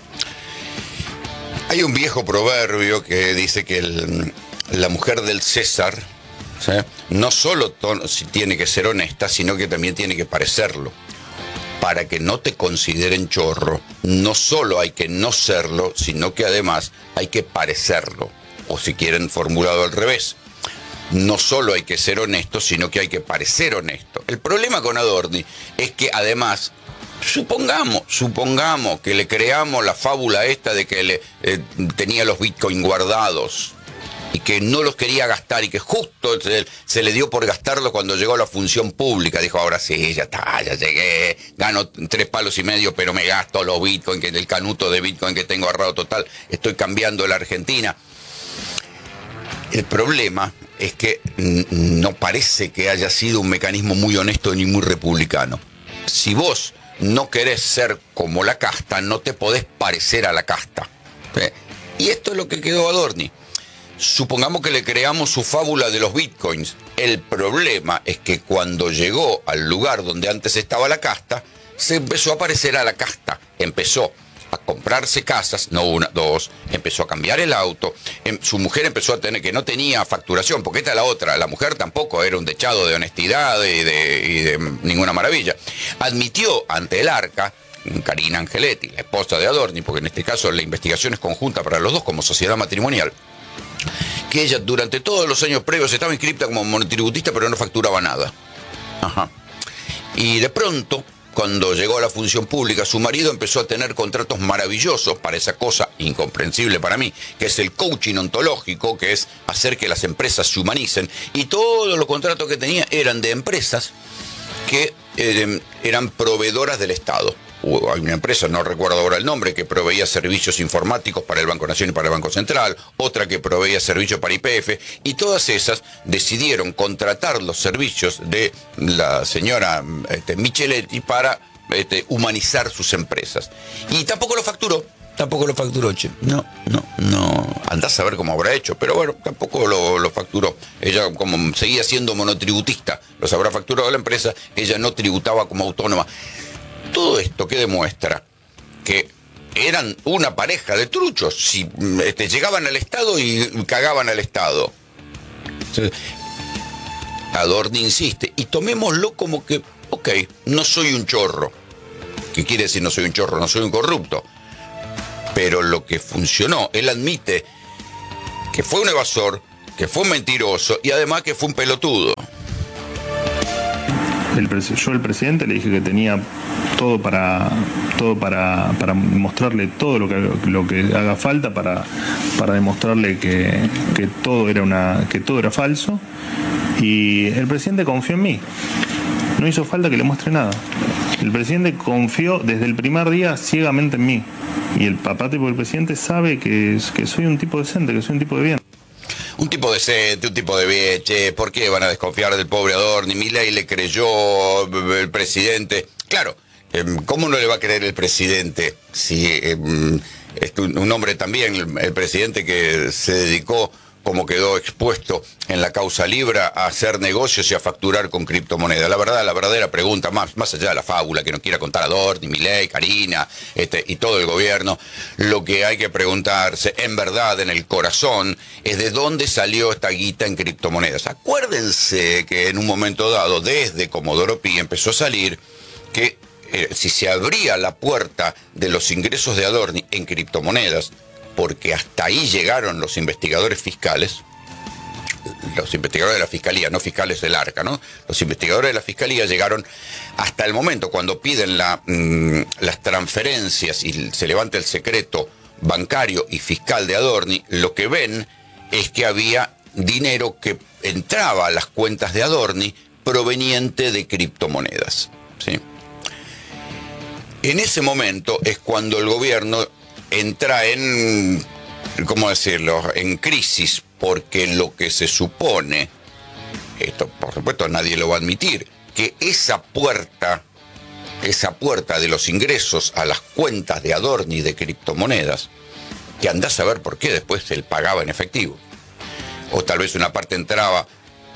Hay un viejo proverbio que dice que la mujer del César, ¿sí?, no solo tiene que ser honesta, sino que también tiene que parecerlo. Para que no te consideren chorro, no solo hay que no serlo, sino que además hay que parecerlo. O si quieren formulado al revés, no solo hay que ser honesto, sino que hay que parecer honesto. El problema con Adorni es que además, supongamos que le creamos la fábula esta de que tenía los bitcoins guardados y que no los quería gastar y que justo se le dio por gastarlo cuando llegó a la función pública. Dijo, ahora sí, ya está, ya llegué, gano 3,5 palos, pero me gasto los bitcoins, el canuto de bitcoin que tengo ahorrado total, estoy cambiando la Argentina. El problema es que no parece que haya sido un mecanismo muy honesto ni muy republicano. Si vos no querés ser como la casta, no te podés parecer a la casta. Y esto es lo que quedó Adorni. Supongamos que le creamos su fábula de los bitcoins. El problema es que cuando llegó al lugar donde antes estaba la casta, se empezó a parecer a la casta. Empezó a comprarse casas, no 1, 2, empezó a cambiar el auto, su mujer empezó a tener, que no tenía facturación, porque esta es la otra, la mujer tampoco era un dechado de honestidad y de ninguna maravilla. Admitió ante el Arca, Karina Angeletti, la esposa de Adorni, porque en este caso la investigación es conjunta para los dos como sociedad matrimonial, que ella durante todos los años previos estaba inscripta como monotributista pero no facturaba nada. Ajá. Y de pronto, cuando llegó a la función pública, su marido empezó a tener contratos maravillosos para esa cosa incomprensible para mí, que es el coaching ontológico, que es hacer que las empresas se humanicen, y todos los contratos que tenía eran de empresas que eran proveedoras del Estado. Hay una empresa, no recuerdo ahora el nombre, que proveía servicios informáticos para el Banco Nación y para el Banco Central, otra que proveía servicios para YPF, y todas esas decidieron contratar los servicios de la señora Micheletti para humanizar sus empresas. Y tampoco lo facturó, tampoco lo facturó, che. No. Andás a ver cómo habrá hecho, pero bueno, tampoco lo facturó. Ella, como seguía siendo monotributista, los habrá facturado la empresa, ella no tributaba como autónoma. Todo esto que demuestra que eran una pareja de truchos, si llegaban al Estado y cagaban al Estado. Adorni insiste, y tomémoslo como que, ok, no soy un chorro. ¿Qué quiere decir no soy un chorro? No soy un corrupto. Pero lo que funcionó, él admite que fue un evasor, que fue un mentiroso y además que fue un pelotudo. Yo al presidente le dije que tenía todo para mostrarle todo lo que haga falta para demostrarle que todo era falso, y el presidente confió en mí. No hizo falta que le muestre nada. El presidente confió desde el primer día ciegamente en mí. Y el papá tipo del presidente sabe que soy un tipo decente, que soy un tipo de bien. Un tipo decente, un tipo de bien, che, ¿por qué van a desconfiar del pobre Adorni? Milei le creyó, el presidente. Claro, ¿cómo no le va a creer el presidente si es un hombre también, el presidente que se dedicó, como quedó expuesto en la causa Libra, a hacer negocios y a facturar con criptomonedas? La verdadera pregunta, más allá de la fábula que nos quiera contar Adorni, Milei, Karina, y todo el gobierno, lo que hay que preguntarse, en verdad, en el corazón, es de dónde salió esta guita en criptomonedas. Acuérdense que en un momento dado, desde Comodoro Pi, empezó a salir que si se abría la puerta de los ingresos de Adorni en criptomonedas, porque hasta ahí llegaron los investigadores fiscales, los investigadores de la Fiscalía, no fiscales del Arca, ¿no? Los investigadores de la Fiscalía llegaron hasta el momento cuando piden las transferencias y se levanta el secreto bancario y fiscal de Adorni, lo que ven es que había dinero que entraba a las cuentas de Adorni proveniente de criptomonedas, ¿sí? En ese momento es cuando el gobierno entra en, ¿cómo decirlo?, en crisis, porque lo que se supone, esto por supuesto nadie lo va a admitir, que esa puerta de los ingresos a las cuentas de Adorni de criptomonedas, que andás a ver por qué después él pagaba en efectivo, o tal vez una parte entraba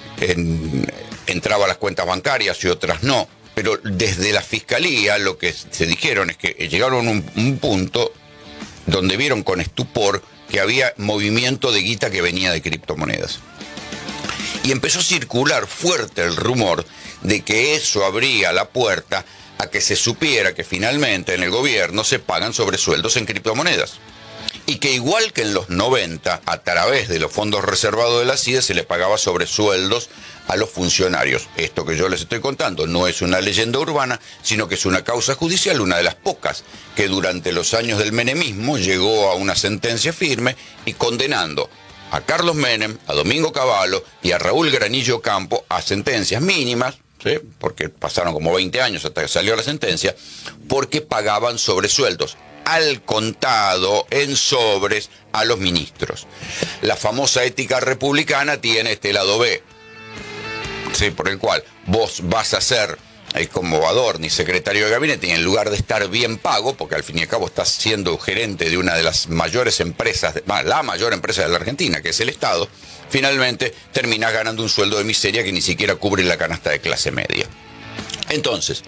a las cuentas bancarias y otras no, pero desde la Fiscalía lo que se dijeron es que llegaron a un punto donde vieron con estupor que había movimiento de guita que venía de criptomonedas. Y empezó a circular fuerte el rumor de que eso abría la puerta a que se supiera que finalmente en el gobierno se pagan sobresueldos en criptomonedas. Y que igual que en los 90, a través de los fondos reservados de la CIDE se le pagaba sobresueldos a los funcionarios. Esto que yo les estoy contando no es una leyenda urbana, sino que es una causa judicial, una de las pocas que durante los años del menemismo llegó a una sentencia firme y condenando a Carlos Menem, a Domingo Cavallo y a Raúl Granillo Campo a sentencias mínimas, ¿sí?, porque pasaron como 20 años hasta que salió la sentencia, porque pagaban sobresueldos al contado, en sobres, a los ministros. La famosa ética republicana tiene este lado B, ¿sí?, por el cual vos vas a ser como Adorni, secretario de gabinete, y en lugar de estar bien pago, porque al fin y al cabo estás siendo gerente de una de las mayores empresas, la mayor empresa de la Argentina, que es el Estado, finalmente terminás ganando un sueldo de miseria que ni siquiera cubre la canasta de clase media. Entonces,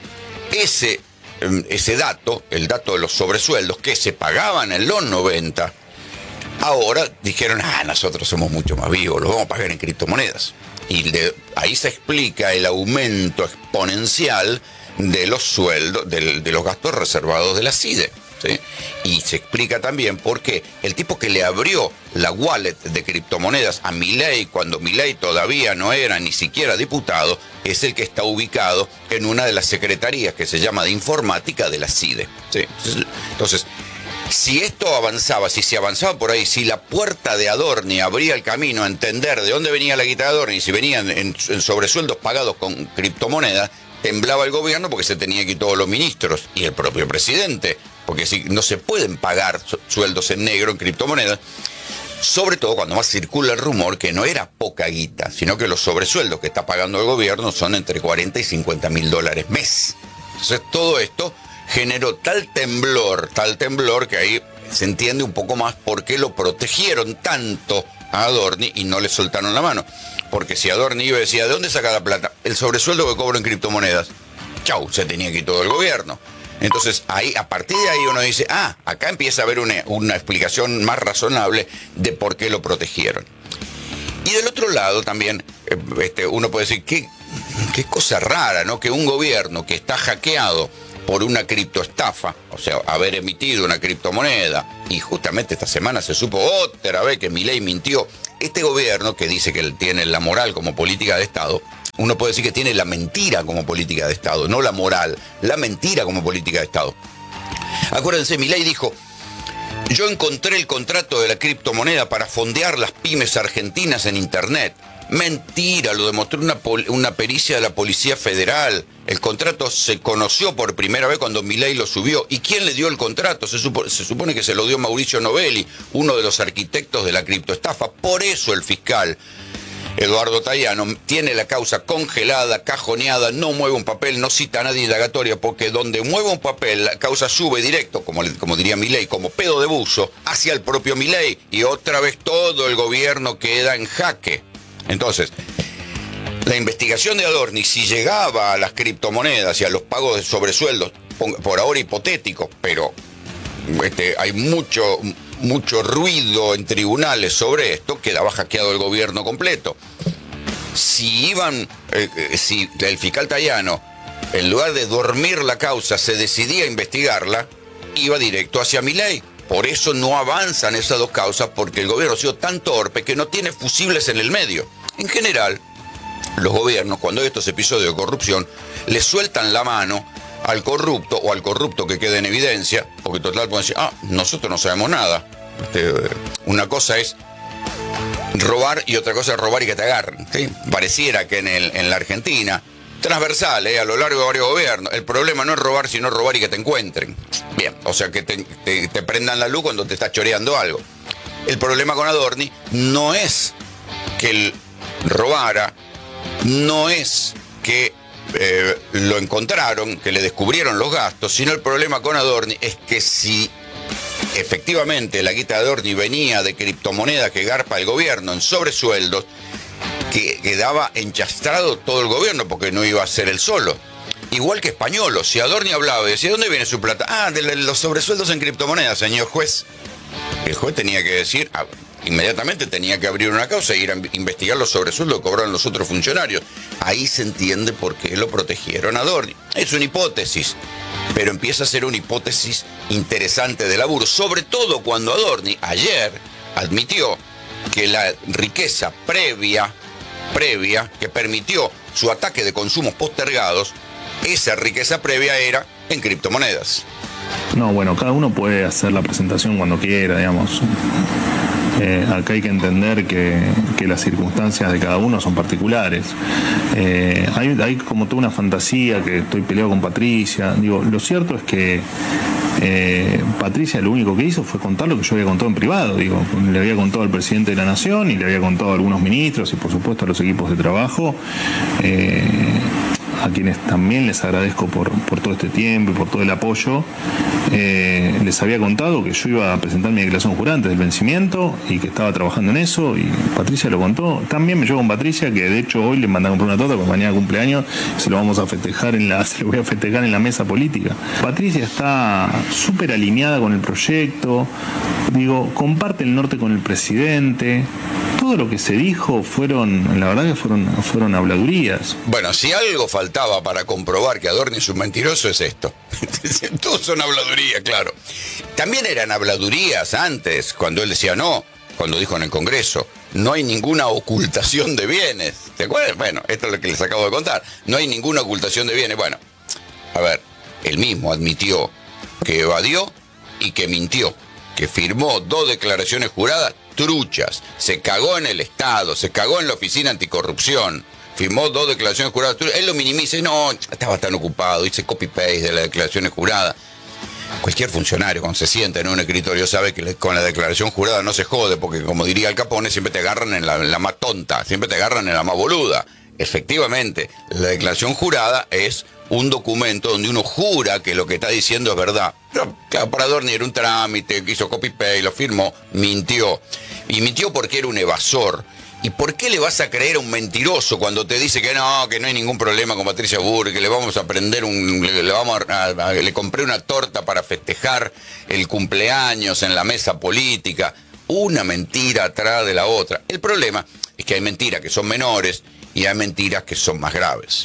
ese dato, el dato de los sobresueldos que se pagaban en los 90, ahora dijeron, nosotros somos mucho más vivos, los vamos a pagar en criptomonedas. Y ahí se explica el aumento exponencial de los sueldos, de los gastos reservados de la CIDE, ¿sí? Y se explica también por qué el tipo que le abrió la wallet de criptomonedas a Milei, cuando Milei todavía no era ni siquiera diputado, es el que está ubicado en una de las secretarías que se llama de informática de la CIDE, ¿sí? Entonces, si esto avanzaba, si se avanzaba por ahí, si la puerta de Adorni abría el camino a entender de dónde venía la guita de Adorni, si venían en sobresueldos pagados con criptomonedas, temblaba el gobierno porque se tenía que ir todos los ministros y el propio presidente, porque si no se pueden pagar sueldos en negro en criptomonedas, sobre todo cuando más circula el rumor que no era poca guita, sino que los sobresueldos que está pagando el gobierno son entre 40 y 50 mil dólares mes. Entonces todo esto generó tal temblor que ahí se entiende un poco más por qué lo protegieron tanto a Adorni y no le soltaron la mano. Porque si Adorni iba y decía, ¿de dónde saca la plata? El sobresueldo que cobro en criptomonedas. Chau, se tenía que ir todo el gobierno. Entonces, ahí, a partir de ahí uno dice, acá empieza a haber una explicación más razonable de por qué lo protegieron. Y del otro lado también, uno puede decir, qué cosa rara, ¿no? Que un gobierno que está hackeado por una criptoestafa, o sea, haber emitido una criptomoneda, y justamente esta semana se supo otra vez que Milei mintió. Este gobierno, que dice que tiene la moral como política de Estado, uno puede decir que tiene la mentira como política de Estado, no la moral, la mentira como política de Estado. Acuérdense, Milei dijo, yo encontré el contrato de la criptomoneda para fondear las pymes argentinas en Internet. Mentira, lo demostró una pericia de la Policía Federal. El contrato se conoció por primera vez cuando Milei lo subió. ¿Y quién le dio el contrato? Se supone que se lo dio Mauricio Novelli, uno de los arquitectos de la criptoestafa. Por eso el fiscal Eduardo Tayano tiene la causa congelada, cajoneada, no mueve un papel, no cita a nadie indagatoria, porque donde mueve un papel, la causa sube directo, como diría Milei, como pedo de buzo, hacia el propio Milei, y otra vez todo el gobierno queda en jaque. Entonces, la investigación de Adorni, si llegaba a las criptomonedas y a los pagos de sobresueldos, por ahora hipotéticos, pero hay mucho ruido en tribunales sobre esto, quedaba hackeado el gobierno completo. Si el fiscal Tayano, en lugar de dormir la causa, se decidía a investigarla, iba directo hacia Milei. Por eso no avanzan esas dos causas, porque el gobierno ha sido tan torpe que no tiene fusibles en el medio. En general, los gobiernos, cuando hay estos episodios de corrupción, le sueltan la mano al corrupto o al corrupto que quede en evidencia, porque total pueden decir, nosotros no sabemos nada. Una cosa es robar y otra cosa es robar y que te agarren, ¿sí? Pareciera que en la Argentina, transversal, a lo largo de varios gobiernos, el problema no es robar, sino robar y que te encuentren. Bien, o sea, que te prendan la luz cuando te estás choreando algo. El problema con Adorni no es que él robara, no es que lo encontraron, que le descubrieron los gastos, sino el problema con Adorni es que si efectivamente la guita de Adorni venía de criptomonedas que garpa el gobierno en sobresueldos, que quedaba enchastrado todo el gobierno porque no iba a ser él solo. Igual que Españolo, si Adorni hablaba y decía, ¿dónde viene su plata? De los sobresueldos en criptomonedas, señor juez. El juez tenía que decir, inmediatamente tenía que abrir una causa e ir a investigar los sobresueldos que cobraron los otros funcionarios. Ahí se entiende por qué lo protegieron a Adorni. Es una hipótesis, pero empieza a ser una hipótesis interesante de laburo, sobre todo cuando Adorni ayer admitió que la riqueza previa que permitió su ataque de consumos postergados, esa riqueza previa era en criptomonedas. No, bueno, cada uno puede hacer la presentación cuando quiera, digamos. Acá hay que entender que las circunstancias de cada uno son particulares. Hay como toda una fantasía que estoy peleado con Patricia. Digo, lo cierto es que Patricia lo único que hizo fue contar lo que yo había contado en privado. Digo, le había contado al presidente de la Nación y le había contado a algunos ministros y por supuesto a los equipos de trabajo. A quienes también les agradezco por todo este tiempo y por todo el apoyo. Les había contado que yo iba a presentar mi declaración jurada antes del vencimiento y que estaba trabajando en eso, y Patricia lo contó. También me llevo con Patricia, que de hecho hoy le mandaron por una torta, porque mañana cumpleaños, se lo vamos a festejar se lo voy a festejar en la mesa política. Patricia está súper alineada con el proyecto, digo, comparte el norte con el presidente. Todo lo que se dijo la verdad que fueron habladurías. Bueno, si algo faltaba para comprobar que Adorni es un mentiroso es esto. Todos son habladurías, claro. También eran habladurías antes, cuando él decía cuando dijo en el Congreso, no hay ninguna ocultación de bienes. ¿Te acuerdas? Bueno, esto es lo que les acabo de contar. No hay ninguna ocultación de bienes. Bueno, a ver, él mismo admitió que evadió y que mintió, que firmó 2 declaraciones juradas truchas, se cagó en el Estado, se cagó en la Oficina Anticorrupción, firmó 2 declaraciones juradas truchas. Él lo minimiza y no, estaba tan ocupado, hice copy-paste de las declaraciones juradas. Cualquier funcionario cuando se sienta en un escritorio sabe que con la declaración jurada no se jode, porque como diría Al Capone, siempre te agarran en la más tonta, siempre te agarran en la más boluda. Efectivamente, la declaración jurada es un documento donde uno jura que lo que está diciendo es verdad. Pero, claro, para Adorni era un trámite, que hizo copy-paste, lo firmó, mintió. Y mintió porque era un evasor. ¿Y por qué le vas a creer a un mentiroso cuando te dice que no hay ningún problema con Patricia Bullrich, que le vamos a prender le compré una torta para festejar el cumpleaños en la mesa política? Una mentira atrás de la otra. El problema es que hay mentiras que son menores y hay mentiras que son más graves.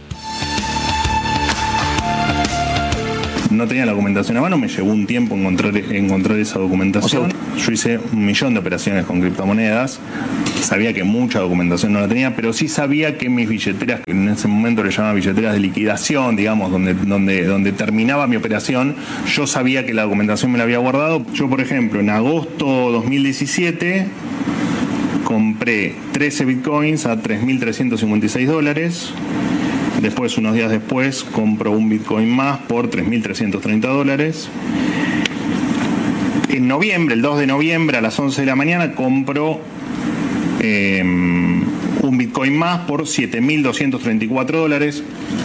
No tenía la documentación a mano, me llevó un tiempo encontrar esa documentación. Yo hice 1.000.000 de operaciones con criptomonedas, sabía que mucha documentación no la tenía, pero sí sabía que mis billeteras, que en ese momento le llamaban billeteras de liquidación, digamos, donde terminaba mi operación, yo sabía que la documentación me la había guardado. Yo, por ejemplo, en agosto 2017 compré 13 bitcoins a $3.356. Después, unos días después, compro un Bitcoin más por $3.330. En noviembre, el 2 de noviembre a las 11 de la mañana, compro un Bitcoin más por $7.234.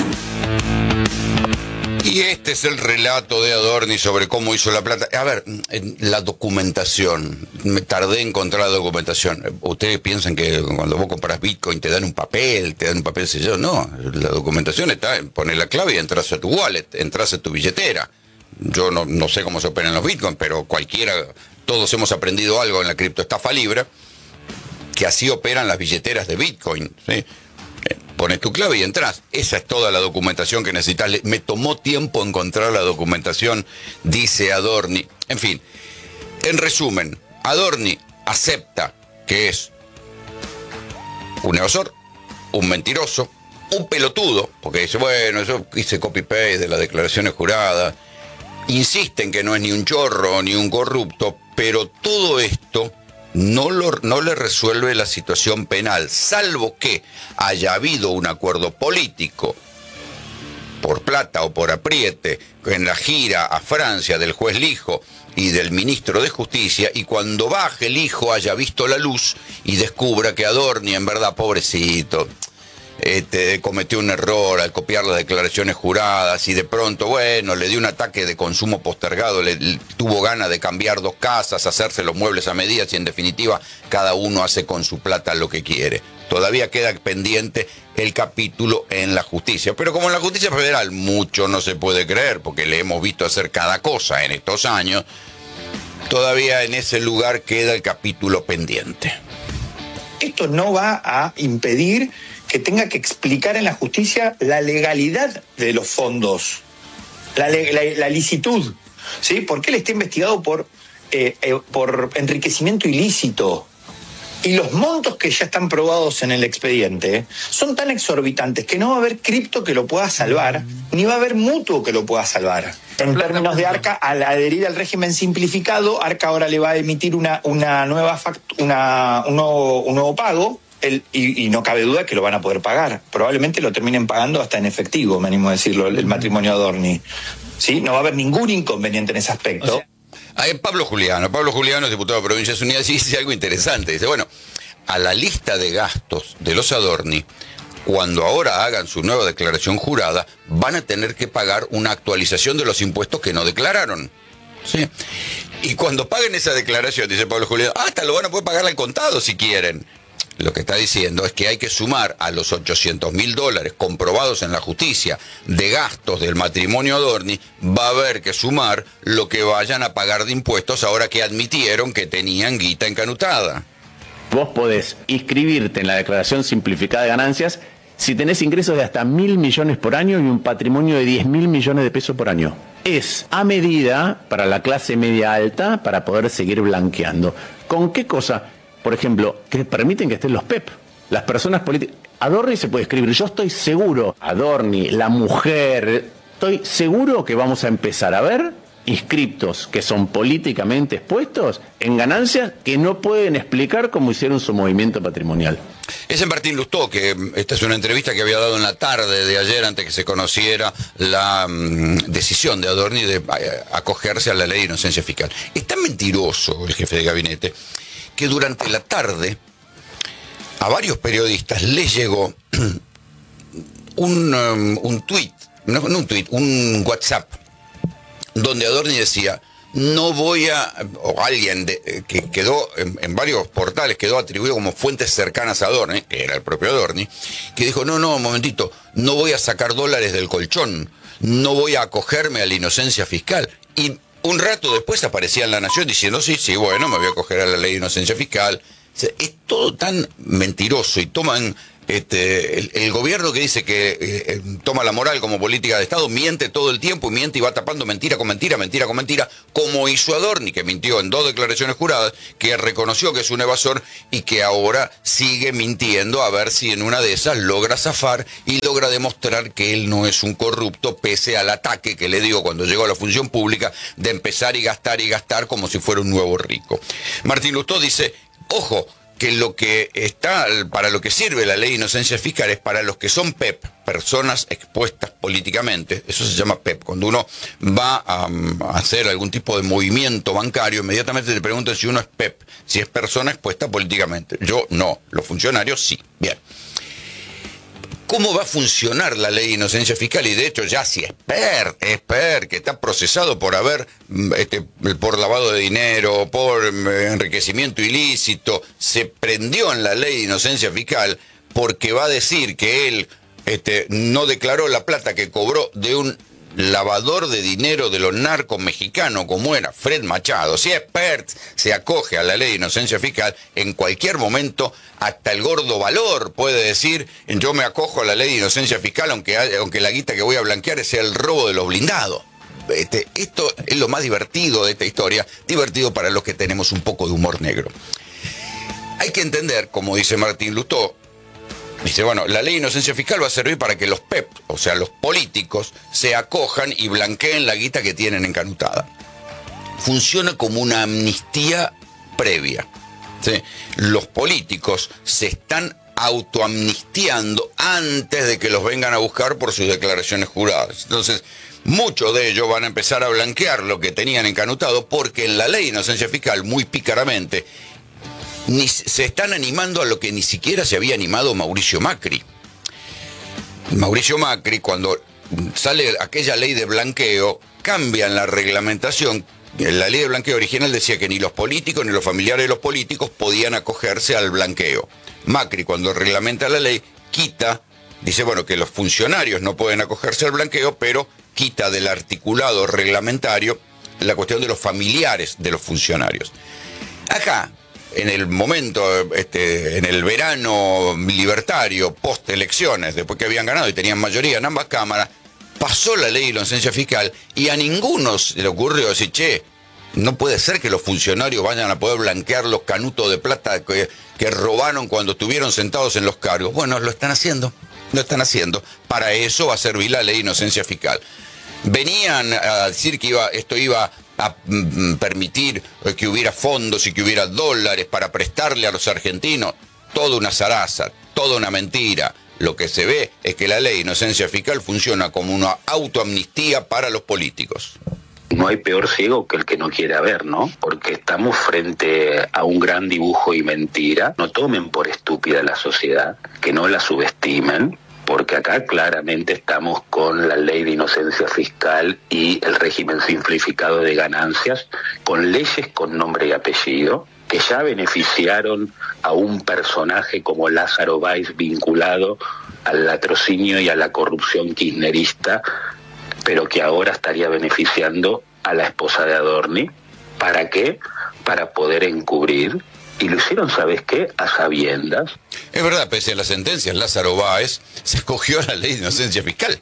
Y este es el relato de Adorni sobre cómo hizo la plata. A ver, la documentación. Me tardé en encontrar la documentación. Ustedes piensan que cuando vos compras Bitcoin te dan un papel sellado. No, la documentación está en poner la clave y entras a tu wallet, entras a tu billetera. Yo no sé cómo se operan los Bitcoin, pero todos hemos aprendido algo en la criptoestafa libre, que así operan las billeteras de Bitcoin, ¿sí? Pones tu clave y entras. Esa es toda la documentación que necesitas. Me tomó tiempo encontrar la documentación, dice Adorni. En fin, en resumen, Adorni acepta que es un evasor, un mentiroso, un pelotudo, porque dice, bueno, yo hice copy-paste de las declaraciones juradas. Insiste en que no es ni un chorro ni un corrupto, pero todo esto no le resuelve la situación penal, salvo que haya habido un acuerdo político por plata o por apriete en la gira a Francia del juez Lijo y del ministro de Justicia, y cuando baje el hijo haya visto la luz y descubra que Adorni, en verdad, pobrecito, cometió un error al copiar las declaraciones juradas y de pronto, bueno, le dio un ataque de consumo postergado, tuvo ganas de cambiar 2 casas, hacerse los muebles a medidas y en definitiva cada uno hace con su plata lo que quiere. Todavía queda pendiente el capítulo en la justicia, pero como en la justicia federal mucho no se puede creer porque le hemos visto hacer cada cosa en estos años, todavía en ese lugar queda el capítulo pendiente. Esto no va a impedir que tenga que explicar en la justicia la legalidad de los fondos, la licitud, ¿sí? Porque él está investigado por enriquecimiento ilícito. Y los montos que ya están probados en el expediente son tan exorbitantes que no va a haber cripto que lo pueda salvar, ni va a haber mutuo que lo pueda salvar. En términos de Arca, al adherir al régimen simplificado, Arca ahora le va a emitir un nuevo pago, y no cabe duda que lo van a poder pagar. Probablemente lo terminen pagando hasta en efectivo, me animo a decirlo, el matrimonio Adorni. ¿Sí? No va a haber ningún inconveniente en ese aspecto. O sea, Pablo Juliano es diputado de Provincias Unidas y dice algo interesante. Dice, bueno, a la lista de gastos de los Adorni, cuando ahora hagan su nueva declaración jurada, van a tener que pagar una actualización de los impuestos que no declararon. ¿Sí? Y cuando paguen esa declaración, dice Pablo Juliano, hasta lo van a poder pagar al contado si quieren. Lo que está diciendo es que hay que sumar a los $800.000 comprobados en la justicia de gastos del matrimonio Adorni, va a haber que sumar lo que vayan a pagar de impuestos ahora que admitieron que tenían guita encanutada. Vos podés inscribirte en la declaración simplificada de ganancias si tenés ingresos de hasta 1.000 millones por año y un patrimonio de 10.000 millones de pesos por año. Es a medida para la clase media alta para poder seguir blanqueando. ¿Con qué cosa? Por ejemplo, que permiten que estén los PEP, las personas políticas. Adorni se puede escribir, yo estoy seguro, Adorni, la mujer, estoy seguro que vamos a empezar a ver inscriptos que son políticamente expuestos en ganancias que no pueden explicar cómo hicieron su movimiento patrimonial. Ese es Martín Lustó, que esta es una entrevista que había dado en la tarde de ayer antes que se conociera la decisión de Adorni de acogerse a la ley de inocencia fiscal. Es tan mentiroso el jefe de gabinete que durante la tarde a varios periodistas les llegó un tuit no un tuit, un WhatsApp, donde Adorni decía, no voy a, o alguien que quedó en varios portales, quedó atribuido como fuentes cercanas a Adorni, que era el propio Adorni, que dijo, no, un momentito, no voy a sacar dólares del colchón, no voy a acogerme a la inocencia fiscal. Y un rato después aparecía en La Nación diciendo, sí, bueno, me voy a acoger a la ley de inocencia fiscal. O sea, es todo tan mentiroso y toman... el gobierno que dice que toma la moral como política de Estado miente todo el tiempo y miente y va tapando mentira con mentira, como hizo Adorni, que mintió en 2 declaraciones juradas, que reconoció que es un evasor y que ahora sigue mintiendo a ver si en una de esas logra zafar y logra demostrar que él no es un corrupto, pese al ataque que le dio cuando llegó a la función pública de empezar y gastar como si fuera un nuevo rico. Martín Lustó dice, ojo, que lo que está, para lo que sirve la ley de inocencia fiscal es para los que son PEP, personas expuestas políticamente, eso se llama PEP. Cuando uno va a hacer algún tipo de movimiento bancario, inmediatamente le preguntan si uno es PEP, si es persona expuesta políticamente. Yo no, los funcionarios sí. Bien. ¿Cómo va a funcionar la ley de inocencia fiscal? Y de hecho ya si Esper, que está procesado por haber, por lavado de dinero, por enriquecimiento ilícito, se prendió en la ley de inocencia fiscal porque va a decir que él no declaró la plata que cobró de un lavador de dinero de los narcos mexicanos como era Fred Machado. Si Expert se acoge a la ley de inocencia fiscal, en cualquier momento hasta el gordo Valor puede decir, yo me acojo a la ley de inocencia fiscal aunque la guita que voy a blanquear sea el robo de los blindados. Esto es lo más divertido de esta historia, divertido para los que tenemos un poco de humor negro. Hay que entender, como dice Martín Lustó, dice, bueno, la ley de inocencia fiscal va a servir para que los PEP, o sea, los políticos, se acojan y blanqueen la guita que tienen encanutada. Funciona como una amnistía previa. ¿Sí? Los políticos se están autoamnistiando antes de que los vengan a buscar por sus declaraciones juradas. Entonces, muchos de ellos van a empezar a blanquear lo que tenían encanutado porque en la ley de inocencia fiscal, muy pícaramente, se están animando a lo que ni siquiera se había animado Mauricio Macri. Mauricio Macri, cuando sale aquella ley de blanqueo, cambian la reglamentación. La ley de blanqueo original decía que ni los políticos ni los familiares de los políticos podían acogerse al blanqueo. Macri, cuando reglamenta la ley, dice, bueno, que los funcionarios no pueden acogerse al blanqueo, pero quita del articulado reglamentario la cuestión de los familiares de los funcionarios. Acá, en el momento, en el verano libertario, post elecciones, después que habían ganado y tenían mayoría en ambas cámaras, pasó la ley de inocencia fiscal y a ninguno se le ocurrió decir, che, no puede ser que los funcionarios vayan a poder blanquear los canutos de plata que robaron cuando estuvieron sentados en los cargos. Bueno, lo están haciendo. Para eso va a servir la ley de inocencia fiscal. Venían a decir que esto iba a permitir que hubiera fondos y que hubiera dólares para prestarle a los argentinos. Toda una zaraza, toda una mentira. Lo que se ve es que la ley de inocencia fiscal funciona como una autoamnistía para los políticos. No hay peor ciego que el que no quiere ver, ¿no? Porque estamos frente a un gran dibujo y mentira. No tomen por estúpida la sociedad, que no la subestimen, porque acá claramente estamos con la ley de inocencia fiscal y el régimen simplificado de ganancias, con leyes con nombre y apellido, que ya beneficiaron a un personaje como Lázaro Báez vinculado al latrocinio y a la corrupción kirchnerista, pero que ahora estaría beneficiando a la esposa de Adorni. ¿Para qué? Para poder encubrir. Y lo hicieron, ¿sabes qué? A sabiendas. Es verdad, pese a las sentencias, Lázaro Báez se escogió la ley de inocencia fiscal.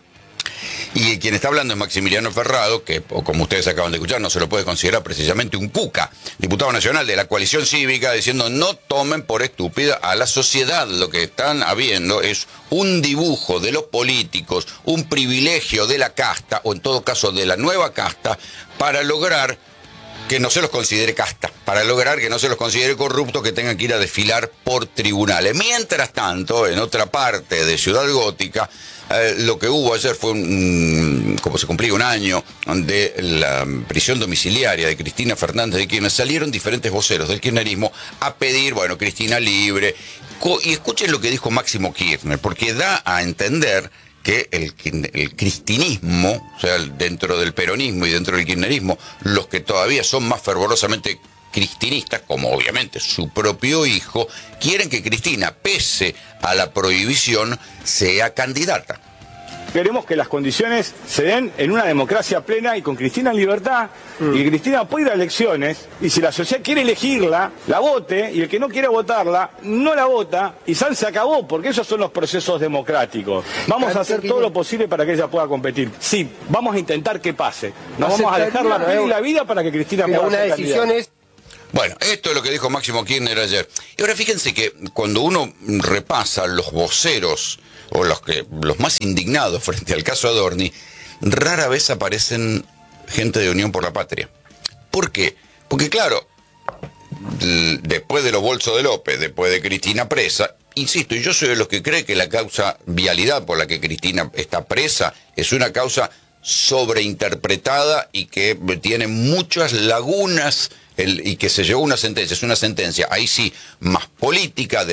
Y quien está hablando es Maximiliano Ferrado, que, como ustedes acaban de escuchar, no se lo puede considerar precisamente un cuca, diputado nacional de la coalición cívica, diciendo no tomen por estúpida a la sociedad. Lo que están habiendo es un dibujo de los políticos, un privilegio de la casta, o en todo caso de la nueva casta, para lograr que no se los considere casta, para lograr que no se los considere corruptos, que tengan que ir a desfilar por tribunales. Mientras tanto, en otra parte de Ciudad Gótica, lo que hubo ayer fue, como se cumplía un año de la prisión domiciliaria de Cristina Fernández de Kirchner, salieron diferentes voceros del kirchnerismo a pedir, bueno, Cristina libre. Y escuchen lo que dijo Máximo Kirchner, porque da a entender que el cristinismo, o sea, dentro del peronismo y dentro del kirchnerismo, los que todavía son más fervorosamente cristinistas, como obviamente su propio hijo, quieren que Cristina, pese a la prohibición, sea candidata. Queremos que las condiciones se den en una democracia plena y con Cristina en libertad, y que Cristina pueda ir a elecciones, y si la sociedad quiere elegirla, la vote, y el que no quiere votarla, no la vota, y se acabó, porque esos son los procesos democráticos. Vamos a hacer todo lo posible para que ella pueda competir. Sí, vamos a intentar que pase. Nos vamos a dejar la piel y la vida para que Cristina pueda ser candidata. Bueno, esto es lo que dijo Máximo Kirchner ayer. Y ahora fíjense que cuando uno repasa los voceros o los más indignados frente al caso Adorni, rara vez aparecen gente de Unión por la Patria. ¿Por qué? Porque claro, después de los bolsos de López, después de Cristina presa, insisto, y yo soy de los que cree que la causa vialidad por la que Cristina está presa es una causa sobreinterpretada y que tiene muchas lagunas y que se llevó una sentencia, es una sentencia, ahí sí, más política,